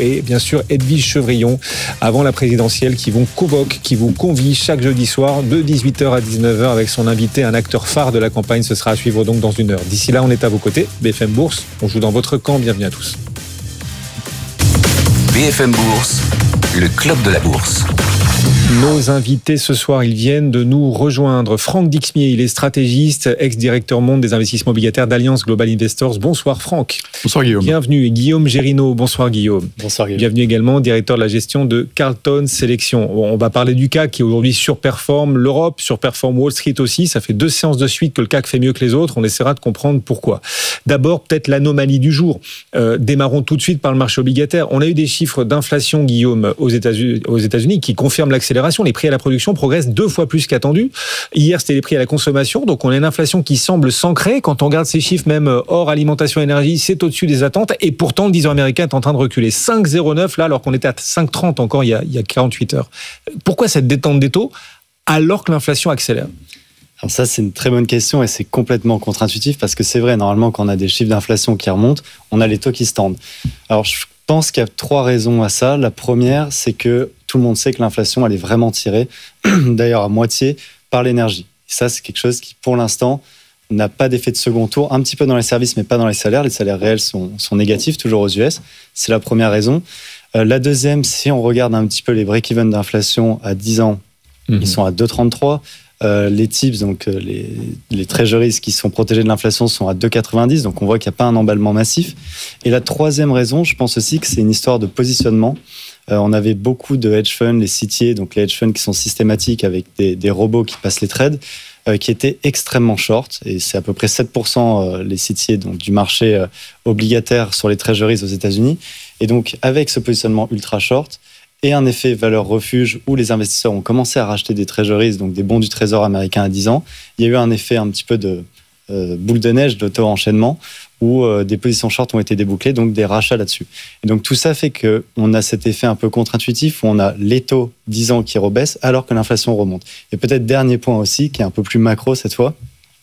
et bien sûr Edwige Chevrillon avant la présidentielle qui vous convie chaque jeudi soir de 18h à 19h avec son invité, un acteur phare de la campagne. Ce sera à suivre donc dans une heure. D'ici là, on est à vos côtés. BFM Bourse, on joue dans votre camp. Bienvenue à tous. BFM Bourse, le club de la bourse. Nos invités ce soir, ils viennent de nous rejoindre. Franck Dixmier, il est stratégiste, ex-directeur monde des investissements obligataires d'Alliance Global Investors. Bonsoir Franck. Bonsoir Guillaume. Bienvenue. Guillaume Gérinaud. Bonsoir Guillaume. Bonsoir Guillaume. Bienvenue également, directeur de la gestion de Carlton Sélection. On va parler du CAC qui aujourd'hui surperforme l'Europe, surperforme Wall Street aussi. Ça fait 2 séances de suite que le CAC fait mieux que les autres. On essaiera de comprendre pourquoi. D'abord, peut-être l'anomalie du jour. Démarrons tout de suite par le marché obligataire. On a eu des chiffres d'inflation, Guillaume, aux États-Unis qui confirment l'accélération. Les prix à la production progressent 2 fois plus qu'attendu. Hier, c'était les prix à la consommation. Donc, on a une inflation qui semble s'ancrer. Quand on regarde ces chiffres, même hors alimentation et énergie, c'est au-dessus des attentes. Et pourtant, le 10 ans américain est en train de reculer. 5,09 là, alors qu'on était à 5,30 encore il y a 48 heures. Pourquoi cette détente des taux alors que l'inflation accélère ? Alors ça, c'est une très bonne question et c'est complètement contre-intuitif parce que c'est vrai, normalement, quand on a des chiffres d'inflation qui remontent, on a les taux qui se tendent. Alors, je pense qu'il y a 3 raisons à ça. La première, c'est que tout le monde sait que l'inflation, elle est vraiment tirée, d'ailleurs à moitié, par l'énergie. Et ça, c'est quelque chose qui, pour l'instant, n'a pas d'effet de second tour, un petit peu dans les services, mais pas dans les salaires. Les salaires réels sont négatifs, toujours aux US. C'est la première raison. La deuxième, si on regarde un petit peu les break-even d'inflation à 10 ans, ils sont à 2,33. Les TIPS, donc les treasuries qui sont protégés de l'inflation, sont à 2,90. Donc on voit qu'il n'y a pas un emballement massif. Et la troisième raison, je pense aussi que c'est une histoire de positionnement. On avait beaucoup de hedge funds, les CTA, donc les hedge funds qui sont systématiques avec des robots qui passent les trades, qui étaient extrêmement short. Et c'est à peu près 7% les CTA donc, du marché obligataire sur les treasuries aux États-Unis. Et donc avec ce positionnement ultra short, et un effet valeur refuge où les investisseurs ont commencé à racheter des treasuries, donc des bons du trésor américain à 10 ans, il y a eu un effet un petit peu de boule de neige, d'auto-enchaînement, où des positions short ont été débouclées, donc des rachats là-dessus. Et donc tout ça fait qu'on a cet effet un peu contre-intuitif où on a les taux 10 ans qui rebaissent alors que l'inflation remonte. Et peut-être dernier point aussi, qui est un peu plus macro cette fois,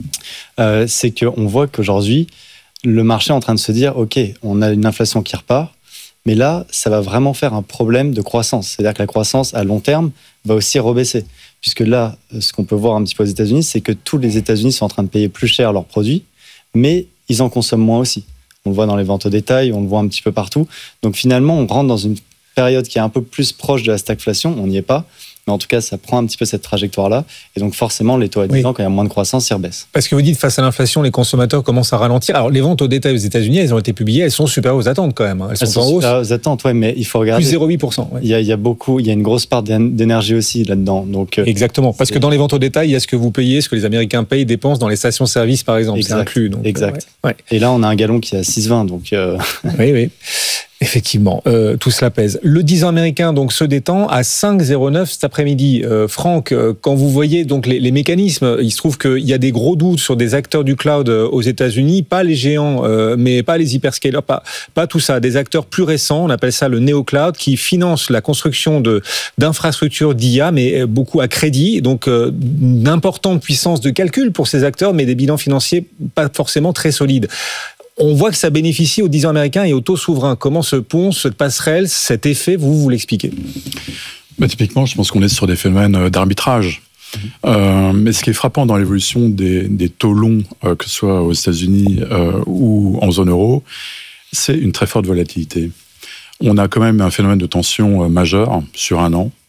c'est qu'on voit qu'aujourd'hui, le marché est en train de se dire, OK, on a une inflation qui repart, mais là, ça va vraiment faire un problème de croissance. C'est-à-dire que la croissance, à long terme, va aussi rebaisser. Puisque là, ce qu'on peut voir un petit peu aux États-Unis, c'est que tous les États-Unis sont en train de payer plus cher leurs produits, mais ils en consomment moins aussi. On le voit dans les ventes au détail, on le voit un petit peu partout. Donc finalement, on rentre dans une période qui est un peu plus proche de la stagflation. On n'y est pas. Mais en tout cas, ça prend un petit peu cette trajectoire-là. Et donc, forcément, les taux à 10 ans, quand il y a moins de croissance, ils rebaissent. Parce que vous dites, face à l'inflation, les consommateurs commencent à ralentir. Alors, les ventes au détail aux États-Unis, elles ont été publiées, elles sont supérieures aux attentes quand même. Elles sont en hausse. Supérieures aux attentes, oui, mais il faut regarder. Plus 0,8%. Ouais. Il y a une grosse part d'énergie aussi là-dedans. Donc, exactement. Parce que dans les ventes au détail, il y a ce que vous payez, ce que les Américains payent, dépensent dans les stations-service, par exemple. Exact. C'est inclus. Donc, exact. Ouais. Et là, on a un gallon qui est à 6,20. Donc, Oui. Effectivement, tout cela pèse. Le 10 ans américain donc se détend à 5,09 cet après-midi. Franck, quand vous voyez donc les mécanismes, il se trouve qu'il y a des gros doutes sur des acteurs du cloud aux États-Unis, pas les géants, mais pas les hyperscalers, pas tout ça. Des acteurs plus récents, on appelle ça le néo-cloud, qui financent la construction d'infrastructures d'IA, mais beaucoup à crédit. Donc d'importantes puissances de calcul pour ces acteurs, mais des bilans financiers pas forcément très solides. On voit que ça bénéficie aux 10 ans américains et aux taux souverains. Comment se pond cette passerelle, cet effet, vous l'expliquez ? Typiquement, je pense qu'on est sur des phénomènes d'arbitrage. Mais ce qui est frappant dans l'évolution des taux longs, que ce soit aux États-Unis ou en zone euro, c'est une très forte volatilité. On a quand même un phénomène de tension majeur sur un an.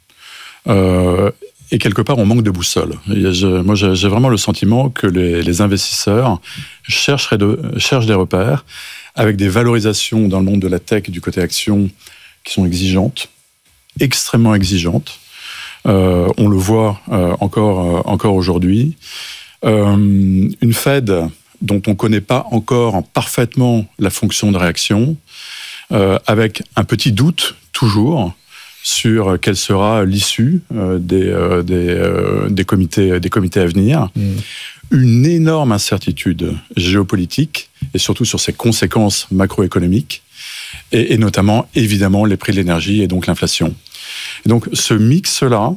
Et quelque part, on manque de boussole. Moi, j'ai vraiment le sentiment que les investisseurs cherchent des repères avec des valorisations dans le monde de la tech du côté action qui sont exigeantes, extrêmement exigeantes. On le voit encore aujourd'hui. Une Fed dont on ne connaît pas encore parfaitement la fonction de réaction, avec un petit doute toujours sur quelle sera l'issue des comités à venir. Une énorme incertitude géopolitique et surtout sur ses conséquences macroéconomiques et notamment, évidemment, les prix de l'énergie et donc l'inflation. Et donc, ce mix-là,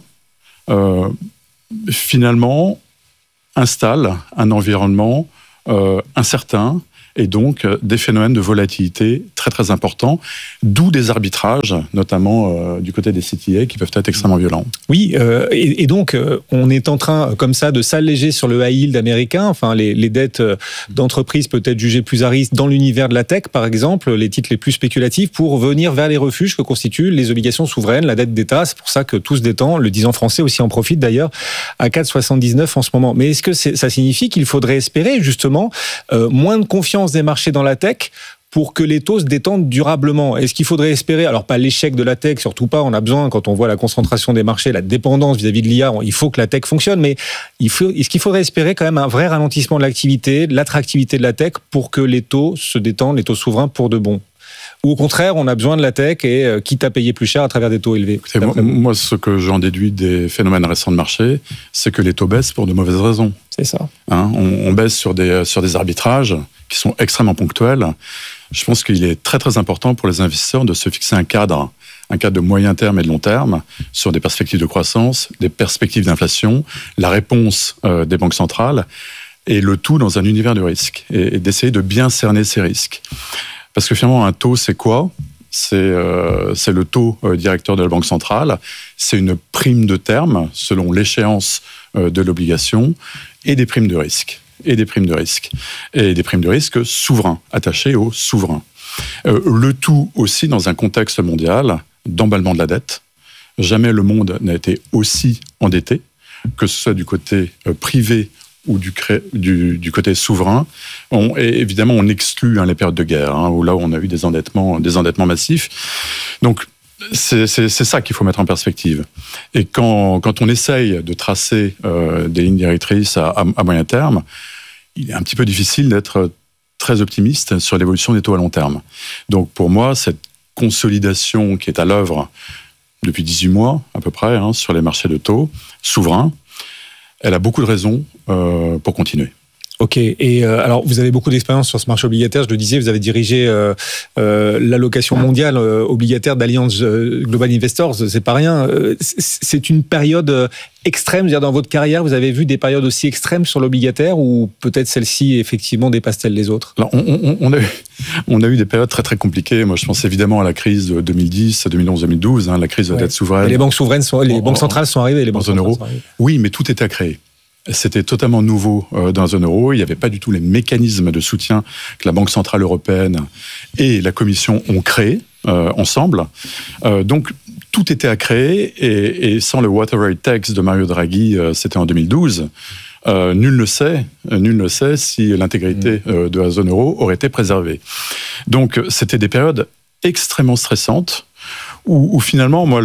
finalement, installe un environnement incertain et donc des phénomènes de volatilité très très importants, d'où des arbitrages, notamment du côté des CTA, qui peuvent être extrêmement violents. Oui, et donc on est en train comme ça de s'alléger sur le high yield américain, enfin les dettes d'entreprises peut-être jugées plus à risque dans l'univers de la tech par exemple, les titres les plus spéculatifs pour venir vers les refuges que constituent les obligations souveraines, la dette d'État. C'est pour ça que tout se détend, le 10 ans français aussi en profite d'ailleurs, à 4,79 en ce moment. Mais est-ce que ça signifie qu'il faudrait espérer justement moins de confiance des marchés dans la tech pour que les taux se détendent durablement? Est-ce qu'il faudrait espérer, alors pas l'échec de la tech, surtout pas, on a besoin, quand on voit la concentration des marchés, la dépendance vis-à-vis de l'IA, il faut que la tech fonctionne, mais est-ce qu'il faudrait espérer quand même un vrai ralentissement de l'activité, de l'attractivité de la tech pour que les taux se détendent, les taux souverains pour de bon? Ou au contraire, on a besoin de la tech et quitte à payer plus cher à travers des taux élevés? Moi, ce que j'en déduis des phénomènes récents de marché, c'est que les taux baissent pour de mauvaises raisons. C'est ça. On baisse sur des arbitrages qui sont extrêmement ponctuels. Je pense qu'il est très très important pour les investisseurs de se fixer un cadre de moyen terme et de long terme sur des perspectives de croissance, des perspectives d'inflation, la réponse des banques centrales, et le tout dans un univers de risque, et d'essayer de bien cerner ces risques. Parce que finalement, un taux, c'est quoi ? C'est le taux directeur de la Banque centrale, c'est une prime de terme selon l'échéance de l'obligation, et des primes de risque. Et des primes de risque souverains, attachés aux souverains. Le tout aussi dans un contexte mondial d'emballement de la dette. Jamais le monde n'a été aussi endetté, que ce soit du côté privé ou du côté souverain. Évidemment, on exclut les périodes de guerre, où là, on a eu des endettements massifs. Donc, c'est ça qu'il faut mettre en perspective. Et quand on essaye de tracer des lignes directrices à moyen terme, il est un petit peu difficile d'être très optimiste sur l'évolution des taux à long terme. Donc pour moi, cette consolidation qui est à l'œuvre depuis 18 mois à peu près sur les marchés de taux souverains, elle a beaucoup de raisons pour continuer. Ok, et alors vous avez beaucoup d'expérience sur ce marché obligataire, je le disais, vous avez dirigé l'allocation mondiale obligataire d'Allianz Global Investors, c'est pas rien. C'est une période extrême, c'est-à-dire dans votre carrière, vous avez vu des périodes aussi extrêmes sur l'obligataire ou peut-être celle-ci, effectivement, dépasse-t-elle les autres? Alors, on a eu des périodes très très compliquées. Moi, je pense évidemment à la crise de 2010, 2011, 2012, la crise de la dette souveraine. Et les banques centrales sont arrivées, les banques en zone euro. Oui, mais tout était à créer. C'était totalement nouveau dans la zone euro. Il n'y avait pas du tout les mécanismes de soutien que la Banque centrale européenne et la Commission ont créés ensemble. Donc, tout était à créer et sans le Water Rate Tax de Mario Draghi, c'était en 2012, nul ne sait si l'intégrité de la zone euro aurait été préservée. Donc, c'était des périodes extrêmement stressantes où finalement, moi,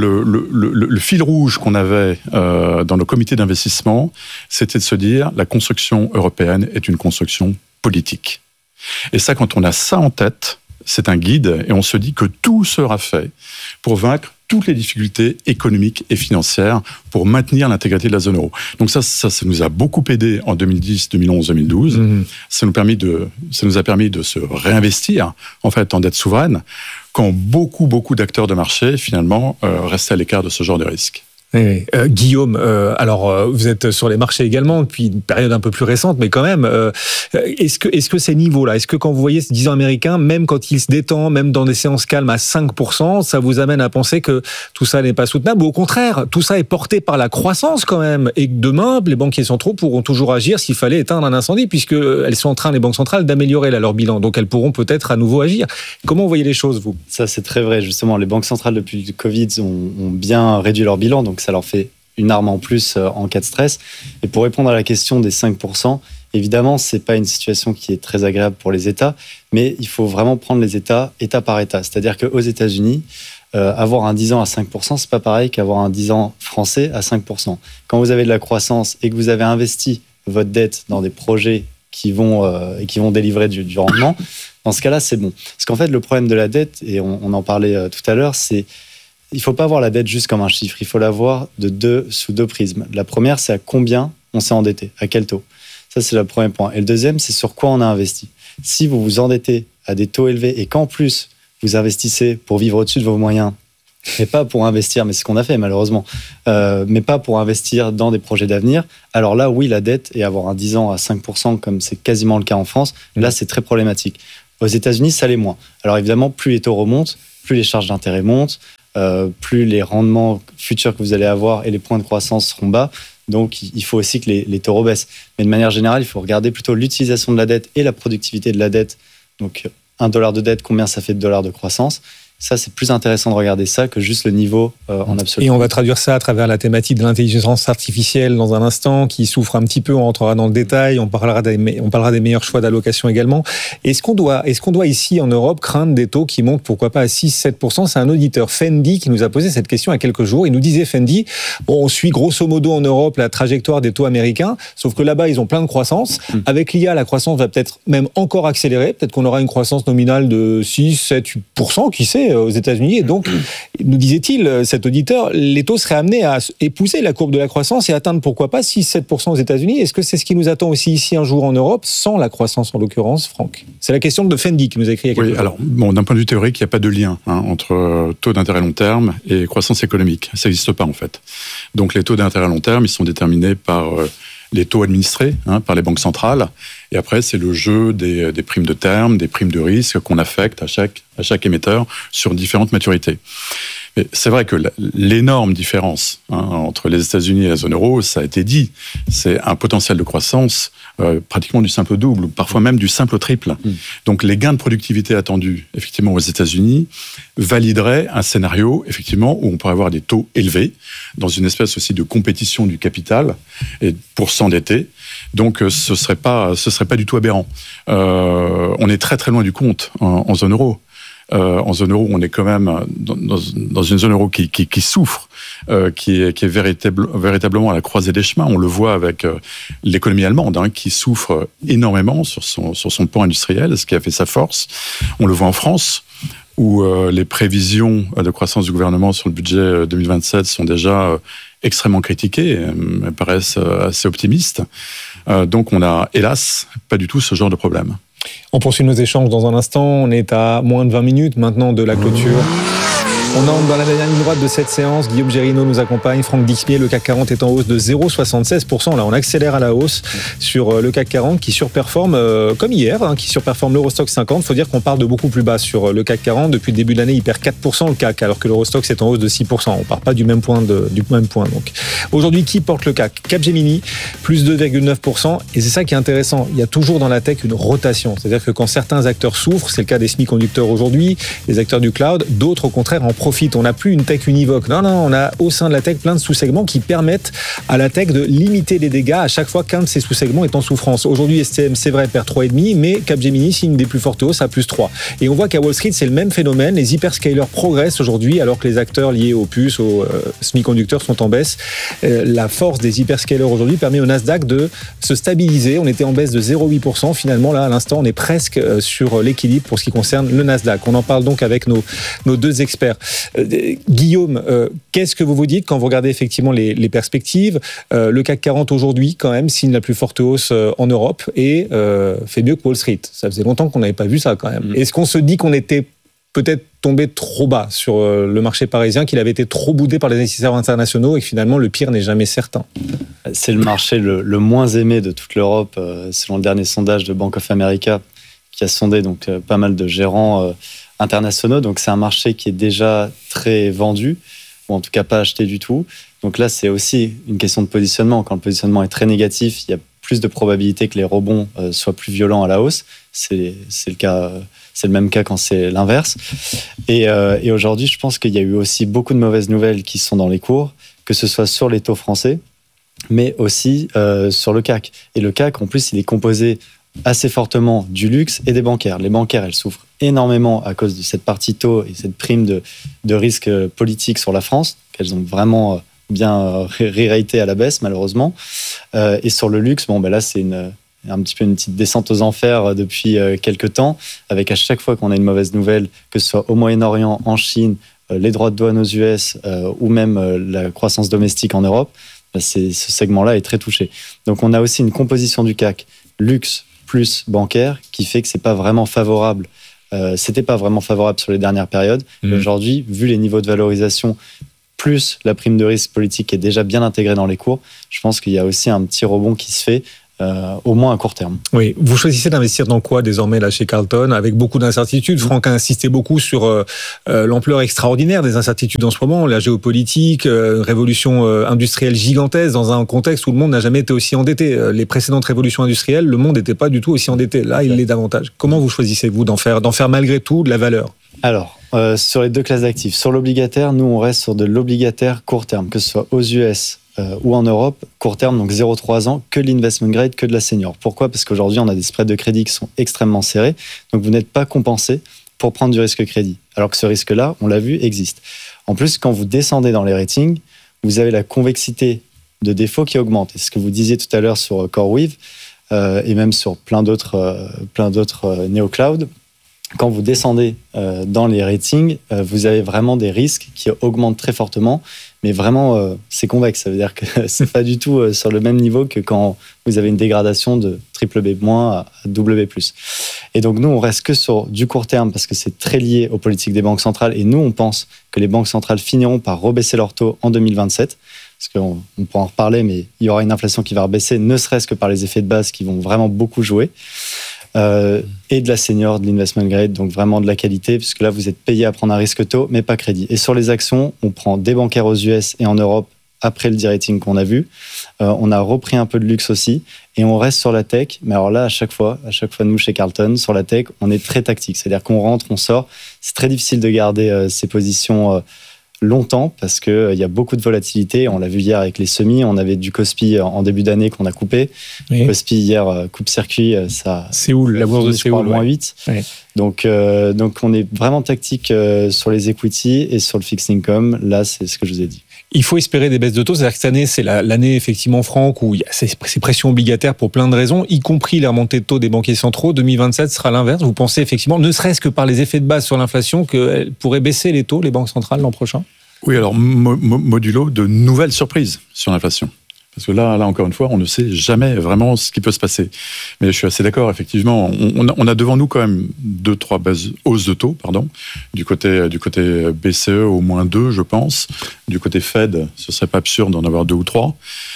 le fil rouge qu'on avait dans nos comités d'investissement, c'était de se dire la construction européenne est une construction politique. Et ça, quand on a ça en tête, c'est un guide et on se dit que tout sera fait pour vaincre toutes les difficultés économiques et financières pour maintenir l'intégrité de la zone euro. Donc ça nous a beaucoup aidé en 2010, 2011, 2012. Ça nous a permis de se réinvestir en fait en dette souveraine quand beaucoup d'acteurs de marché finalement restaient à l'écart de ce genre de risque. Oui. Guillaume, alors vous êtes sur les marchés également depuis une période un peu plus récente, mais quand même, est-ce que ces niveaux-là, est-ce que quand vous voyez ce 10 ans américain, même quand il se détend, même dans des séances calmes à 5%, ça vous amène à penser que tout ça n'est pas soutenable, ou au contraire, tout ça est porté par la croissance quand même, et que demain, les banquiers centraux pourront toujours agir s'il fallait éteindre un incendie, puisqu'elles sont en train, les banques centrales, d'améliorer leur bilan, donc elles pourront peut-être à nouveau agir. Comment vous voyez les choses, vous? Ça, c'est très vrai, justement. Les banques centrales, depuis le Covid, ont bien réduit leur bilan, donc ça leur fait une arme en plus en cas de stress. Et pour répondre à la question des 5%, évidemment, ce n'est pas une situation qui est très agréable pour les États, mais il faut vraiment prendre les États par État. C'est-à-dire qu'aux États-Unis, avoir un 10 ans à 5%, c'est pas pareil qu'avoir un 10 ans français à 5%. Quand vous avez de la croissance et que vous avez investi votre dette dans des projets qui vont délivrer du rendement, dans ce cas-là, c'est bon. Parce qu'en fait, le problème de la dette, et on en parlait tout à l'heure, c'est il ne faut pas voir la dette juste comme un chiffre, il faut la voir sous deux prismes. La première, c'est à combien on s'est endetté, à quel taux. Ça, c'est le premier point. Et le deuxième, c'est sur quoi on a investi. Si vous vous endettez à des taux élevés et qu'en plus, vous investissez pour vivre au-dessus de vos moyens mais pas pour investir, mais c'est ce qu'on a fait malheureusement, mais pas pour investir dans des projets d'avenir. Alors là, oui, la dette, et avoir un 10 ans à 5%, comme c'est quasiment le cas en France, là, c'est très problématique. Aux États-Unis, ça l'est moins. Alors évidemment, plus les taux remontent, plus les charges d'intérêt montent, plus les rendements futurs que vous allez avoir et les points de croissance seront bas. Donc, il faut aussi que les taux rebaissent. Mais de manière générale, il faut regarder plutôt l'utilisation de la dette et la productivité de la dette. Donc, $1 de dette, combien ça fait de dollars de croissance ? Ça, c'est plus intéressant de regarder ça que juste le niveau en absolu. Et on va traduire ça à travers la thématique de l'intelligence artificielle dans un instant, qui souffre un petit peu, on rentrera dans le détail, on parlera des meilleurs choix d'allocation également. Est-ce qu'on doit ici en Europe craindre des taux qui montent pourquoi pas à 6-7%? C'est un auditeur, Fendi, qui nous a posé cette question il y a quelques jours. Il nous disait, Fendi, on suit grosso modo en Europe la trajectoire des taux américains, sauf que là-bas, ils ont plein de croissance. Avec l'IA, la croissance va peut-être même encore accélérer. Peut-être qu'on aura une croissance nominale de 6-7-8%, qui sait, aux États-Unis. Et donc, nous disait-il, cet auditeur, les taux seraient amenés à épouser la courbe de la croissance et atteindre pourquoi pas 6-7% aux États-Unis. Est-ce que c'est ce qui nous attend aussi ici un jour en Europe, sans la croissance en l'occurrence, Franck? C'est la question de Fendi qui nous a écrit il y a quelques jours. Alors, d'un point de vue théorique, il n'y a pas de lien entre taux d'intérêt long terme et croissance économique. Ça n'existe pas en fait. Donc les taux d'intérêt long terme, ils sont déterminés par les taux administrés par les banques centrales. Et après, c'est le jeu des primes de terme, des primes de risque qu'on affecte à chaque émetteur sur différentes maturités. Mais c'est vrai que l'énorme différence entre les États-Unis et la zone euro, ça a été dit, c'est un potentiel de croissance pratiquement du simple double, ou parfois même du simple triple. Donc les gains de productivité attendus effectivement aux États-Unis valideraient un scénario effectivement où on pourrait avoir des taux élevés dans une espèce aussi de compétition du capital et pour s'endetter. Donc ce serait pas du tout aberrant. On est très très loin du compte en zone euro. En zone euro, on est quand même dans une zone euro qui souffre, qui est véritablement à la croisée des chemins. On le voit avec l'économie allemande, qui souffre énormément sur son pan industriel, ce qui a fait sa force. On le voit en France, où les prévisions de croissance du gouvernement sur le budget 2027 sont déjà extrêmement critiquées, elles paraissent assez optimistes. Donc on a, hélas, pas du tout ce genre de problème. On poursuit nos échanges dans un instant. On est à moins de 20 minutes maintenant de la clôture. On entre dans la dernière ligne droite de cette séance. Guillaume Gérinot nous accompagne. Franck Dixmier, le CAC 40 est en hausse de 0,76%. Là, on accélère à la hausse sur le CAC 40 qui surperforme, comme hier, qui surperforme l'Eurostoxx 50. Il faut dire qu'on part de beaucoup plus bas sur le CAC 40. Depuis le début de l'année, il perd 4% le CAC, alors que l'Eurostoxx est en hausse de 6%. On ne part pas du même point. Donc. Aujourd'hui, qui porte le CAC? Capgemini, plus 2,9%. Et c'est ça qui est intéressant. Il y a toujours dans la tech une rotation. C'est-à-dire que quand certains acteurs souffrent, c'est le cas des semi-conducteurs aujourd'hui, les acteurs du cloud, d'autres au contraire en profitent. On n'a plus une tech univoque. Non, on a au sein de la tech plein de sous-segments qui permettent à la tech de limiter les dégâts à chaque fois qu'un de ces sous-segments est en souffrance. Aujourd'hui, STM, c'est vrai, perd 3,5, mais Capgemini signe des plus fortes hausses à plus 3. Et on voit qu'à Wall Street, c'est le même phénomène. Les hyperscalers progressent aujourd'hui, alors que les acteurs liés aux puces, aux semi-conducteurs sont en baisse. La force des hyperscalers aujourd'hui permet au Nasdaq de se stabiliser. On était en baisse de 0,8%. Finalement, là, à l'instant, on est presque sur l'équilibre pour ce qui concerne le Nasdaq. On en parle donc avec nos deux experts. Guillaume, qu'est-ce que vous dites quand vous regardez effectivement les perspectives? Le CAC 40 aujourd'hui, quand même, signe la plus forte hausse en Europe et fait mieux que Wall Street. Ça faisait longtemps qu'on n'avait pas vu ça quand même. Est-ce qu'on se dit qu'on était peut-être tombé trop bas sur le marché parisien, qu'il avait été trop boudé par les investisseurs internationaux et que finalement le pire n'est jamais certain? C'est le marché le moins aimé de toute l'Europe, selon le dernier sondage de Bank of America, qui a sondé donc pas mal de gérants internationaux. Donc c'est un marché qui est déjà très vendu, ou en tout cas pas acheté du tout. Donc là, c'est aussi une question de positionnement. Quand le positionnement est très négatif, il y a plus de probabilité que les rebonds soient plus violents à la hausse. C'est le cas, c'est le même cas quand c'est l'inverse. Et aujourd'hui, je pense qu'il y a eu aussi beaucoup de mauvaises nouvelles qui sont dans les cours, que ce soit sur les taux français, mais aussi sur le CAC. Et le CAC, en plus, il est composé assez fortement du luxe et des bancaires. Les bancaires, elles souffrent énormément à cause de cette partie taux et cette prime de risque politique sur la France, qu'elles ont vraiment bien re-raté à la baisse, malheureusement. Et sur le luxe, là, c'est un petit peu une petite descente aux enfers depuis quelques temps, avec à chaque fois qu'on a une mauvaise nouvelle, que ce soit au Moyen-Orient, en Chine, les droits de douane aux US ou même la croissance domestique en Europe, ce segment-là est très touché. Donc on a aussi une composition du CAC luxe plus bancaire qui fait que c'est pas vraiment favorable c'était pas vraiment favorable sur les dernières périodes. Et aujourd'hui, vu les niveaux de valorisation, plus la prime de risque politique qui est déjà bien intégrée dans les cours, je pense qu'il y a aussi un petit rebond qui se fait, au moins à court terme. Oui, vous choisissez d'investir dans quoi désormais là chez Carlton, avec beaucoup d'incertitudes. Franck a insisté beaucoup sur l'ampleur extraordinaire des incertitudes en ce moment, la géopolitique, révolution industrielle gigantesque dans un contexte où le monde n'a jamais été aussi endetté. Les précédentes révolutions industrielles, le monde n'était pas du tout aussi endetté. Là, il l'est davantage. Comment vous choisissez-vous d'en faire malgré tout de la valeur? Alors, sur les deux classes d'actifs, sur l'obligataire, nous on reste sur de l'obligataire court terme, que ce soit aux US ou en Europe, court terme, donc 0,3 ans, que de l'investment grade, que de la senior. Pourquoi ? Parce qu'aujourd'hui, on a des spreads de crédit qui sont extrêmement serrés, donc vous n'êtes pas compensé pour prendre du risque crédit, alors que ce risque-là, on l'a vu, existe. En plus, quand vous descendez dans les ratings, vous avez la convexité de défaut qui augmente. Et ce que vous disiez tout à l'heure sur CoreWeave, et même sur plein d'autres néo-cloud, quand vous descendez dans les ratings, vous avez vraiment des risques qui augmentent très fortement, mais vraiment, c'est convexe. Ça veut dire que c'est pas du tout sur le même niveau que quand vous avez une dégradation de BBB- à BB+. Et donc, nous, on reste que sur du court terme parce que c'est très lié aux politiques des banques centrales. Et nous, on pense que les banques centrales finiront par rebaisser leurs taux en 2027. Parce qu'on pourra en reparler, mais il y aura une inflation qui va rebaisser, ne serait-ce que par les effets de base qui vont vraiment beaucoup jouer. Et de la senior, de l'investment grade, donc vraiment de la qualité, puisque là, vous êtes payé à prendre un risque taux, mais pas crédit. Et sur les actions, on prend des bancaires aux US et en Europe, après le de-rating qu'on a vu. On a repris un peu de luxe aussi, et on reste sur la tech. Mais alors là, à chaque fois, nous, chez Carlton, sur la tech, on est très tactique. C'est-à-dire qu'on rentre, on sort. C'est très difficile de garder ses positions longtemps parce qu'il y a beaucoup de volatilité. On l'a vu hier avec les semis. On avait du Kospi en début d'année qu'on a coupé. Oui. Kospi hier, coupe-circuit, ça... Séoul, la bourse de Séoul. Moins 8. Oui. Donc, on est vraiment tactique sur les equity et sur le fixed income. Là, c'est ce que je vous ai dit. Il faut espérer des baisses de taux. C'est-à-dire que cette année, c'est l'année, effectivement, Franck, où il y a ces pressions obligataires pour plein de raisons, y compris les remontées de taux des banquiers centraux. 2027 sera l'inverse. Vous pensez, effectivement, ne serait-ce que par les effets de base sur l'inflation, qu'elles pourraient baisser les taux, les banques centrales, l'an prochain ? Oui, alors, modulo de nouvelles surprises sur l'inflation. Parce que là, encore une fois, on ne sait jamais vraiment ce qui peut se passer. Mais je suis assez d'accord, effectivement. On a devant nous quand même 2-3 hausses de taux, du côté BCE au moins 2, je pense. Du côté Fed, ce serait pas absurde d'en avoir 2 ou 3.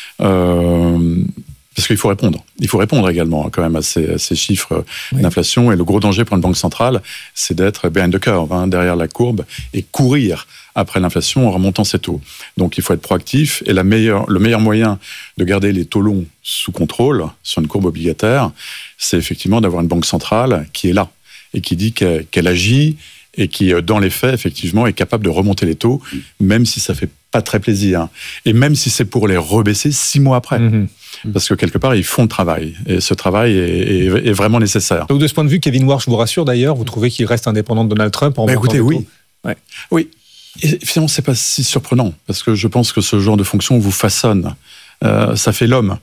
Parce qu'il faut répondre. Il faut répondre également quand même à ces chiffres d'inflation. Et le gros danger pour une banque centrale, c'est d'être behind the curve, derrière la courbe, et courir après l'inflation en remontant ses taux. Donc il faut être proactif. Et le meilleur moyen de garder les taux longs sous contrôle sur une courbe obligataire, c'est effectivement d'avoir une banque centrale qui est là et qui dit qu'elle agit et qui, dans les faits, effectivement, est capable de remonter les taux, même si ça fait pas très plaisir. Et même si c'est pour les rebaisser 6 mois après. Parce que quelque part, ils font le travail. Et ce travail est vraiment nécessaire. Donc de ce point de vue, Kevin Warsh vous rassure d'ailleurs, vous trouvez qu'il reste indépendant de Donald Trump en écoutez, oui. Ouais. Oui. Et finalement, c'est pas si surprenant, parce que je pense que ce genre de fonction vous façonne. Ça fait l'homme.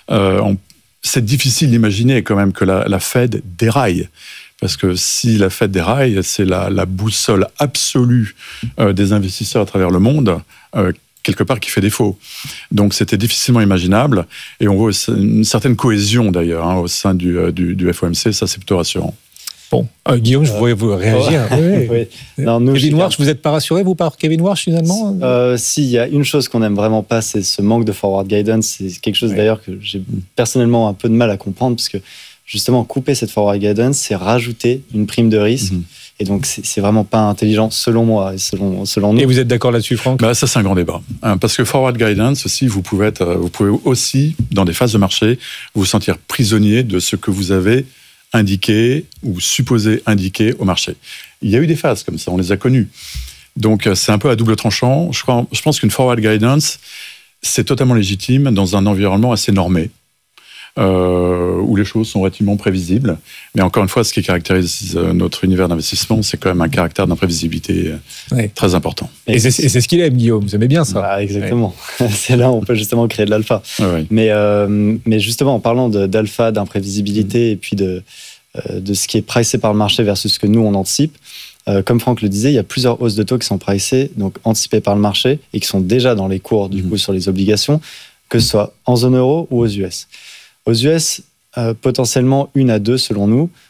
C'est difficile d'imaginer quand même que la Fed déraille. Parce que si la Fed déraille, c'est la boussole absolue des investisseurs à travers le monde, quelque part qui fait défaut. Donc c'était difficilement imaginable. Et on voit une certaine cohésion d'ailleurs au sein du FOMC, ça c'est plutôt rassurant. Bon, Guillaume, je voulais vous réagir. Oui. Non, Kevin Warsh, vous n'êtes pas rassuré, vous, par Kevin Warsh, finalement Si, il y a une chose qu'on n'aime vraiment pas, c'est ce manque de forward guidance. C'est quelque chose, d'ailleurs, que j'ai personnellement un peu de mal à comprendre, parce que, justement, couper cette forward guidance, c'est rajouter une prime de risque. Et donc, c'est vraiment pas intelligent, selon moi et selon nous. Et vous êtes d'accord là-dessus, Franck ? Ça, c'est un grand débat. Parce que forward guidance, aussi, vous pouvez aussi, dans des phases de marché, vous sentir prisonnier de ce que vous avez indiqué ou supposé indiquer au marché. Il y a eu des phases comme ça, on les a connues. Donc, c'est un peu à double tranchant. Je pense qu'une forward guidance, c'est totalement légitime dans un environnement assez normé, où les choses sont relativement prévisibles. Mais encore une fois, ce qui caractérise notre univers d'investissement, c'est quand même un caractère d'imprévisibilité très important. Et c'est ce qu'il aime, Guillaume. Vous aimez bien ça. Exactement. C'est là où on peut justement créer de l'alpha. Mais justement, en parlant d'alpha, d'imprévisibilité et puis de ce qui est pricé par le marché versus ce que nous, on anticipe, comme Franck le disait, il y a plusieurs hausses de taux qui sont pricées, donc anticipées par le marché et qui sont déjà dans les cours, du coup, sur les obligations, que ce soit en zone euro ou aux US. Aux US, potentiellement 1 à 2 selon nous.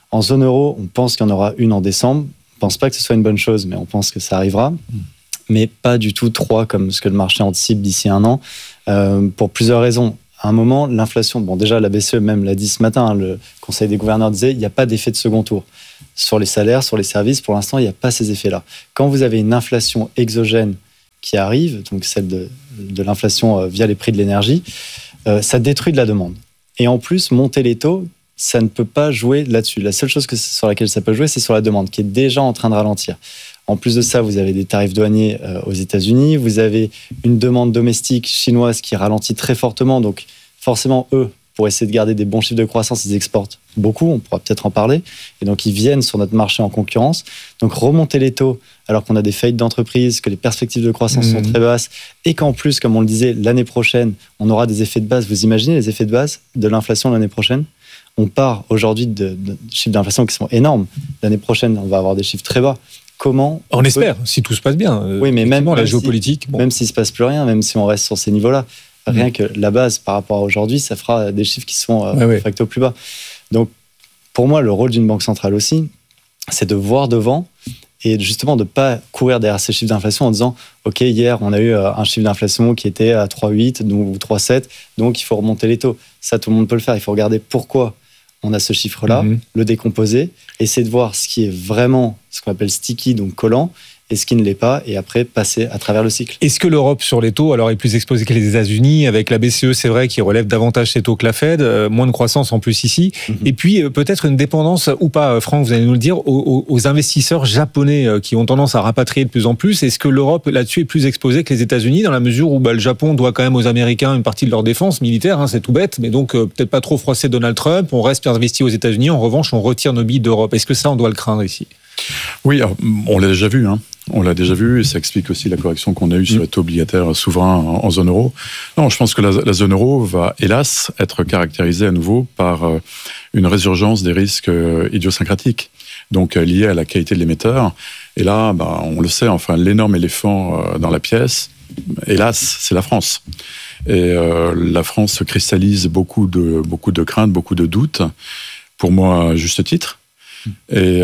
En zone euro, on pense qu'il y en aura une en décembre. On ne pense pas que ce soit une bonne chose, mais on pense que ça arrivera. Mais pas du tout 3 comme ce que le marché anticipe d'ici 1 an, pour plusieurs raisons. À un moment, l'inflation, bon déjà la BCE même l'a dit ce matin, le Conseil des gouverneurs disait il n'y a pas d'effet de second tour. Sur les salaires, sur les services, pour l'instant, il n'y a pas ces effets-là. Quand vous avez une inflation exogène qui arrive, donc celle de l'inflation via les prix de l'énergie, ça détruit de la demande. Et en plus, monter les taux, ça ne peut pas jouer là-dessus. La seule chose sur laquelle ça peut jouer, c'est sur la demande, qui est déjà en train de ralentir. En plus de ça, vous avez des tarifs douaniers aux États-Unis, vous avez une demande domestique chinoise qui ralentit très fortement, donc forcément, eux, pour essayer de garder des bons chiffres de croissance, ils exportent beaucoup, on pourra peut-être en parler, et donc ils viennent sur notre marché en concurrence. Donc remonter les taux, alors qu'on a des faillites d'entreprises, que les perspectives de croissance sont très basses, et qu'en plus, comme on le disait, l'année prochaine, on aura des effets de base. Vous imaginez les effets de base de l'inflation l'année prochaine ? On part aujourd'hui de chiffres d'inflation qui sont énormes. L'année prochaine, on va avoir des chiffres très bas. Comment on espère, si tout se passe bien. Oui, mais même la géopolitique. Même s'il ne se passe plus rien, même si on reste sur ces niveaux-là, rien que la base par rapport à aujourd'hui, ça fera des chiffres qui sont de facto plus bas. Donc, pour moi, le rôle d'une banque centrale aussi, c'est de voir devant et justement de ne pas courir derrière ces chiffres d'inflation en disant « Ok, hier, on a eu un chiffre d'inflation qui était à 3,8 ou 3,7, donc il faut remonter les taux. » Ça, tout le monde peut le faire. Il faut regarder pourquoi on a ce chiffre-là, le décomposer, essayer de voir ce qui est vraiment ce qu'on appelle sticky, donc collant, et ce qui ne l'est pas, et après passer à travers le cycle. Est-ce que l'Europe sur les taux alors est plus exposée que les États-Unis avec la BCE, c'est vrai, qui relève davantage ses taux que la Fed, moins de croissance en plus ici, et puis peut-être une dépendance ou pas, Franck, vous allez nous le dire, aux investisseurs japonais qui ont tendance à rapatrier de plus en plus. Est-ce que l'Europe là-dessus est plus exposée que les États-Unis dans la mesure où le Japon doit quand même aux Américains une partie de leur défense militaire, c'est tout bête, mais donc peut-être pas trop froisser Donald Trump, on reste investi aux États-Unis, en revanche on retire nos billes d'Europe. Est-ce que ça on doit le craindre ici ? Oui, alors, on l'a déjà vu. On l'a déjà vu et ça explique aussi la correction qu'on a eue sur les taux obligataires souverains en zone euro. Non, je pense que la zone euro va, hélas, être caractérisée à nouveau par une résurgence des risques idiosyncratiques, donc liés à la qualité de l'émetteur. Et là, on le sait, l'énorme éléphant dans la pièce, hélas, c'est la France. Et la France cristallise beaucoup de craintes, beaucoup de doutes, pour moi, à juste titre. Mais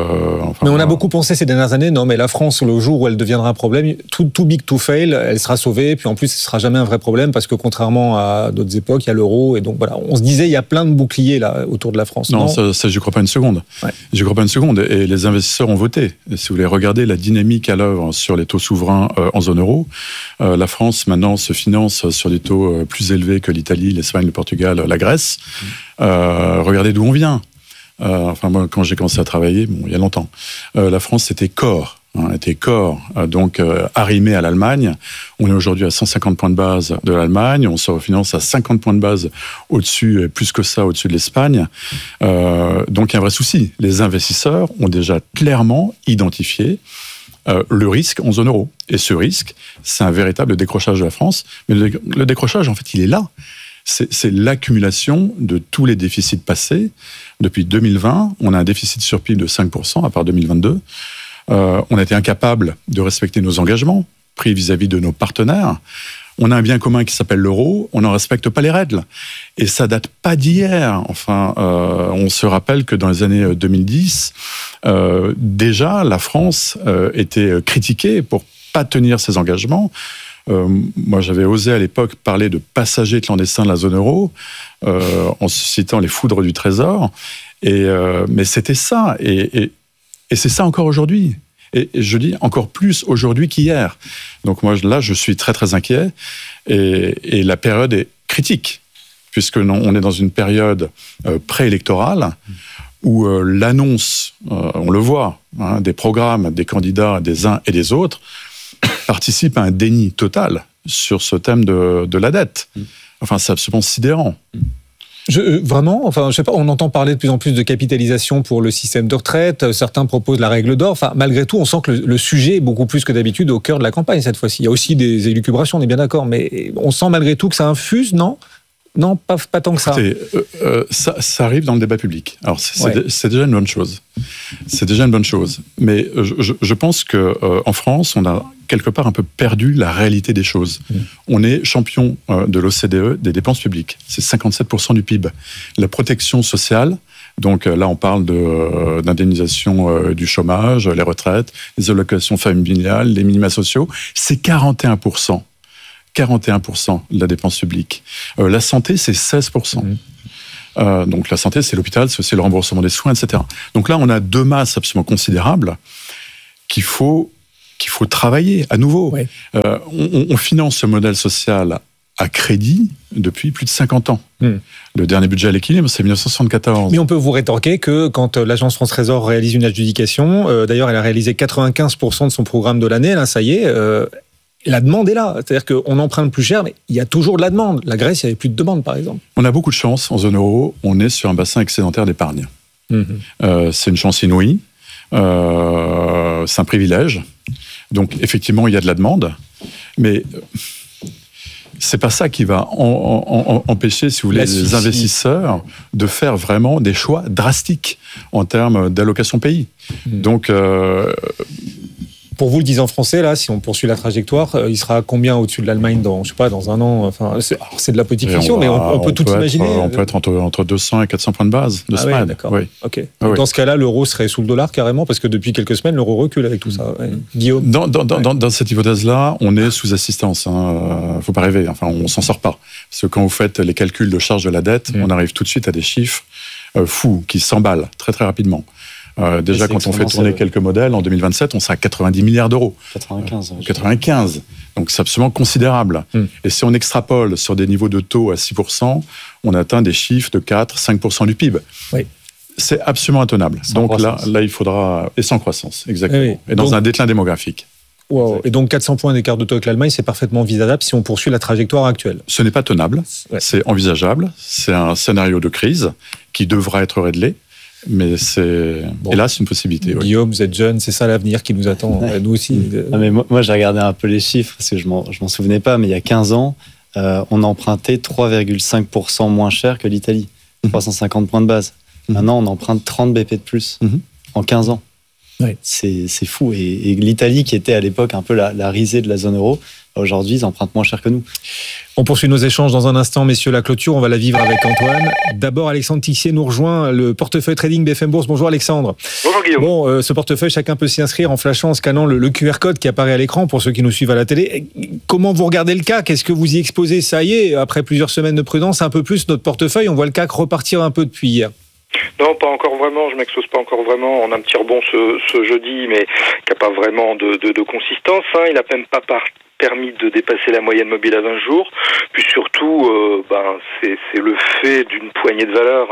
on a beaucoup pensé ces dernières années, non mais la France, le jour où elle deviendra un problème, too big to fail, elle sera sauvée, puis en plus ce sera jamais un vrai problème parce que contrairement à d'autres époques, il y a l'euro et donc voilà, on se disait il y a plein de boucliers là autour de la France. Non, ça j'y crois pas une seconde. Ouais. J'y crois pas une seconde et les investisseurs ont voté. Et si vous voulez regarder la dynamique à l'œuvre sur les taux souverains en zone euro, la France maintenant se finance sur des taux plus élevés que l'Italie, l'Espagne, le Portugal, la Grèce. Regardez d'où on vient. Moi, quand j'ai commencé à travailler, il y a longtemps, la France était corps, donc arrimée à l'Allemagne. On est aujourd'hui à 150 points de base de l'Allemagne, on se refinance à 50 points de base au-dessus, plus que ça, au-dessus de l'Espagne. Donc il y a un vrai souci. Les investisseurs ont déjà clairement identifié le risque en zone euro. Et ce risque, c'est un véritable décrochage de la France. Mais le décrochage, en fait, il est là. C'est l'accumulation de tous les déficits passés. Depuis 2020, on a un déficit sur PIB de 5%, à part 2022. On a été incapable de respecter nos engagements pris vis-à-vis de nos partenaires. On a un bien commun qui s'appelle l'euro, on n'en respecte pas les règles. Et ça date pas d'hier. On se rappelle que dans les années 2010, déjà, la France était critiquée pour pas tenir ses engagements. Moi, j'avais osé à l'époque parler de passagers clandestins de la zone euro, en citant les foudres du Trésor. Mais c'était ça. Et c'est ça encore aujourd'hui. Et je dis encore plus aujourd'hui qu'hier. Donc moi, là, je suis très, très inquiet. Et la période est critique, puisque on est dans une période préélectorale où l'annonce, on le voit, des programmes, des candidats, des uns et des autres, participe à un déni total sur ce thème de la dette. C'est absolument sidérant. Vraiment, je sais pas, on entend parler de plus en plus de capitalisation pour le système de retraite, certains proposent la règle d'or, malgré tout, on sent que le sujet est beaucoup plus que d'habitude au cœur de la campagne cette fois-ci. Il y a aussi des élucubrations, on est bien d'accord, mais on sent malgré tout que ça infuse, non ? Non, pas tant que ça. Écoutez, ça arrive dans le débat public. Alors, c'est déjà une bonne chose. C'est déjà une bonne chose. Mais je pense qu'en France, on a quelque part un peu perdu la réalité des choses. On est champion de l'OCDE des dépenses publiques. C'est 57% du PIB. La protection sociale Donc là, on parle d'indemnisation du chômage, les retraites, les allocations familiales, les minima sociaux. C'est 41%. 41% de la dépense publique. La santé, c'est 16%. Donc la santé, c'est l'hôpital, c'est aussi le remboursement des soins, etc. Donc là, on a deux masses absolument considérables qu'il faut travailler à nouveau. Ouais. On finance ce modèle social à crédit depuis plus de 50 ans. Le dernier budget à l'équilibre, c'est 1974. Mais on peut vous rétorquer que quand l'Agence France Trésor réalise une adjudication, d'ailleurs elle a réalisé 95% de son programme de l'année, là ça y est, la demande est là. C'est-à-dire qu'on emprunte plus cher, mais il y a toujours de la demande. La Grèce, il n'y avait plus de demande, par exemple. On a beaucoup de chance en zone euro, on est sur un bassin excédentaire d'épargne. C'est une chance inouïe, c'est un privilège. Donc effectivement, il y a de la demande, mais c'est pas ça qui va empêcher, si vous voulez, les investisseurs de faire vraiment des choix drastiques en termes d'allocation pays. Donc, pour vous, le 10 ans français, là, si on poursuit la trajectoire, il sera combien au-dessus de l'Allemagne dans, je sais pas, dans un an? Enfin, c'est de la petite fiction, mais on peut tout imaginer. On peut être entre 200 et 400 points de base de spread. Ouais, d'accord. Oui. Ok. Dans ce cas-là, l'euro serait sous le dollar carrément, parce que depuis quelques semaines, l'euro recule avec tout ça. Ouais. Guillaume. Dans cette hypothèse-là, on est sous assistance. Faut pas rêver. Enfin, on s'en sort pas. Parce que quand vous faites les calculs de charge de la dette, on arrive tout de suite à des chiffres fous qui s'emballent très très rapidement. Déjà, quand on fait tourner quelques modèles, en 2027, on sera à 90 milliards d'euros. 95. Donc, c'est absolument considérable. Et si on extrapole sur des niveaux de taux à 6%, on atteint des chiffres de 4-5% du PIB. Oui. C'est absolument intenable. Donc là, il faudra... Et sans croissance, exactement. Oui. Et dans un déclin démographique. Wow. Et donc 400 points d'écart de taux avec l'Allemagne, c'est parfaitement envisageable si on poursuit la trajectoire actuelle. Ce n'est pas tenable, c'est envisageable. C'est un scénario de crise qui devra être réglé. Mais c'est, hélas, une possibilité. Guillaume, vous êtes jeune, c'est ça l'avenir qui nous attend, nous aussi. Mais moi, j'ai regardé un peu les chiffres, parce que je m'en souvenais pas, mais il y a 15 ans, on empruntait 3,5% moins cher que l'Italie, 350 points de base. Maintenant, on emprunte 30 BP de plus en 15 ans. Ouais. C'est fou. Et l'Italie, qui était à l'époque un peu la risée de la zone euro, aujourd'hui, ils empruntent moins cher que nous. On poursuit nos échanges dans un instant, messieurs. La clôture, on va la vivre avec Antoine. D'abord, Alexandre Tixier nous rejoint, le portefeuille trading BFM Bourse. Bonjour Alexandre. Bonjour Guillaume. Bon, ce portefeuille, chacun peut s'y inscrire en flashant, en scannant le QR code qui apparaît à l'écran pour ceux qui nous suivent à la télé. Comment vous regardez le CAC? Est-ce que vous y exposez? Ça y est, après plusieurs semaines de prudence, un peu plus notre portefeuille. On voit le CAC repartir un peu depuis hier. Non, pas encore vraiment, je m'expose pas encore vraiment. On a un petit rebond ce jeudi, mais qui n'a pas vraiment de consistance. Il n'a même pas permis de dépasser la moyenne mobile à 20 jours. Puis surtout, c'est le fait d'une poignée de valeurs.